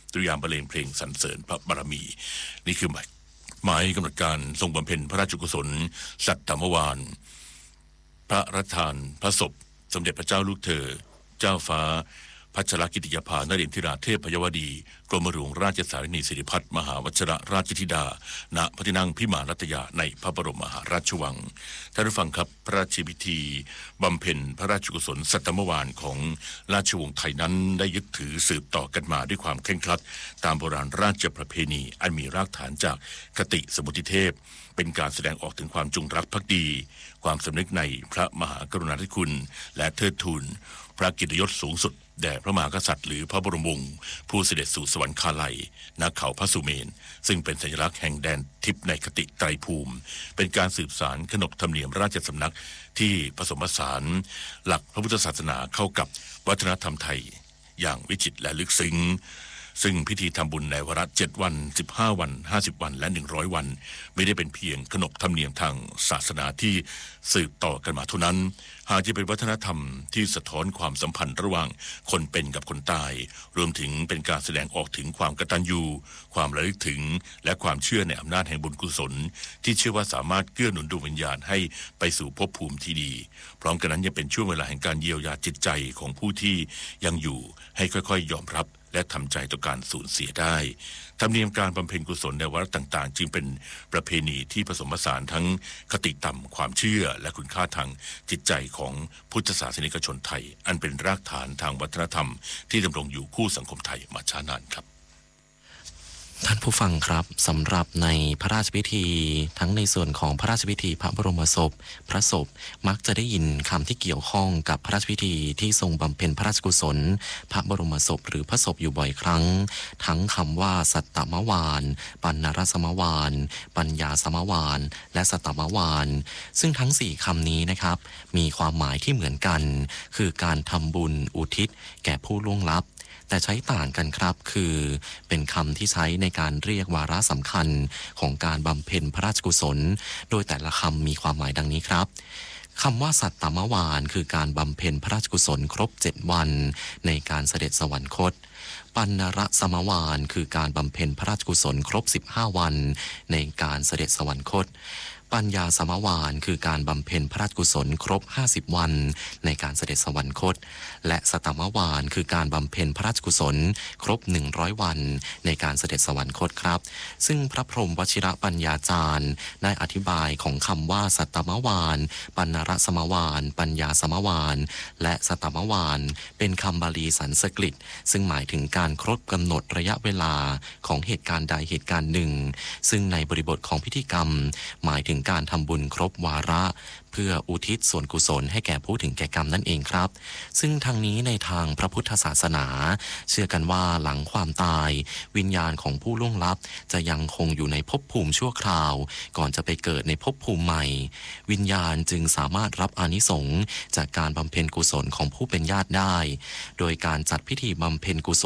ตุยามบรรเลงเพลงสรรเสริญพระบารมีนี่คือหมายหมายกำหนดการทรงบำเพ็ญพระราชกุศลสัตตมวานพระราชทานพระศพสมเด็จพระเจ้าลูกเธอเจ้าฟ้าพัชรกิติยภานเรนทิราเทพพยวดีกรมหลวงราชสารินีสิริพัฒน์มหาวชิรราชธิดาณพระที่นั่งพิมานรัตยาในพระบรมมหาราชวังท่านผู้ฟังครับพระราชพิธีบำเพ็ญพระราชกุศลสัตตมวานของราชวงศ์ไทยนั้นได้ยึดถือสืบต่อกันมาด้วยความเคร่งครัดตามโบราณราชประเพณีอันมีรากฐานจากคติสมุติเทพเป็นการแสดงออกถึงความจงรักภักดีความสำนึกในพระมหากรุณาธิคุณและเทิดทูนพระเกียรติยศสูงสุดแด่พระมหากษัตริย์หรือพระบรมวงศ์ผู้เสด็จสู่สวรรคาลัยณเขาพระสุเมนซึ่งเป็นสัญลักษณ์แห่งแดนทิพย์ในคติไตรภูมิเป็นการสืบสานขนบธรรมเนียมราชสำนักที่ผสมผสานหลักพระพุทธศาสนาเข้ากับวัฒนธรรมไทยอย่างวิจิตรและลึกซึ้งซึ่งพิธีทำบุญในวาระเจ็ดวันสิบห้าวันห้าสิบวันและหนึ่งร้อยวันไม่ได้เป็นเพียงขนบธรรมเนียมทางศาสนาที่สืบต่อกันมาเท่านั้นหากจะเป็นวัฒนธรรมที่สะท้อนความสัมพันธ์ระหว่างคนเป็นกับคนตายรวมถึงเป็นการแสดงออกถึงความกตัญญูความระลึกถึงและความเชื่อในอำนาจแห่งบุญกุศลที่เชื่อว่าสามารถเกื้อหนุนดวงวิญญาณให้ไปสู่ภพภูมิที่ดีพร้อมกันนั้นยังเป็นช่วงเวลาแห่งการเยียวยาจิตใจของผู้ที่ยังอยู่ให้ค่อยๆยอมรับและทำใจต่อการสูญเสียได้ธรรมเนียมการบำเพ็ญกุศลในวาระต่างๆจึงเป็นประเพณีที่ผสมผสานทั้งคติธรรมความเชื่อและคุณค่าทางจิตใจของพุทธศาสนิกชนไทยอันเป็นรากฐานทางวัฒนธรรมที่ดำรงอยู่คู่สังคมไทยมาช้านานครับ
ท่านผู้ฟังครับสำหรับในพระราชพิธีทั้งในส่วนของพระราชพิธีพระบรมศพพระศพมักจะได้ยินคำที่เกี่ยวข้องกับพระราชพิธีที่ทรงบำเพ็ญพระราชกุศลพระบรมศพหรือพระศพอยู่บ่อยครั้งทั้งคำว่าสัตตมวานปัณณรสมวานปัญญาสมวานและสัตตมวานซึ่งทั้งสี่คำนี้นะครับมีความหมายที่เหมือนกันคือการทำบุญอุทิศแก่ผู้ล่วงลับแต่ใช้ต่างกันครับคือเป็นคำที่ใช้ในการเรียกวาระสำคัญของการบำเพ็ญพระราชกุศลโดยแต่ละคำมีความหมายดังนี้ครับคำว่าสัตตมวานคือการบำเพ็ญพระราชกุศลครบเจ็ดวันในการเสด็จสวรรคตปัณณรสมวานคือการบำเพ็ญพระราชกุศลครบสิบห้าวันในการเสด็จสวรรคตปัญญาสมวานคือการบำเพ็ญพระราชกุศลครบห้าสิบวันในการเสด็จสวรรคตและสัตตมวานคือการบำเพ็ญพระราชกุศลครบหนึ่งร้อยวันในการเสด็จสวรรคตครับซึ่งพระพรหมวชิรปัญญาจารย์ได้อธิบายของคำว่าสัตตมวานปัณณรสมวานปัญญาสมวานและสัตตมวานเป็นคำบาลีสันสกฤตซึ่งหมายถึงการครบกำหนดระยะเวลาของเหตุการณ์ใดเหตุการณ์หนึ่งซึ่งในบริบทของพิธีกรรมหมายถึงการทำบุญครบวาระเพื่ออุทิศส่วนกุศลให้แก่ผู้ถึงแก่กรรมนั่นเองครับซึ่งทางนี้ในทางพระพุทธศาสนาเชื่อกันว่าหลังความตายวิญญาณของผู้ล่วงลับจะยังคงอยู่ในภพภูมิชั่วคราวก่อนจะไปเกิดในภพภูมิใหม่วิญญาณจึงสามารถรับอานิสงส์จากการบำเพ็ญกุศลของผู้เป็นญาติได้โดยการจัดพิธีบำเพ็ญกุศ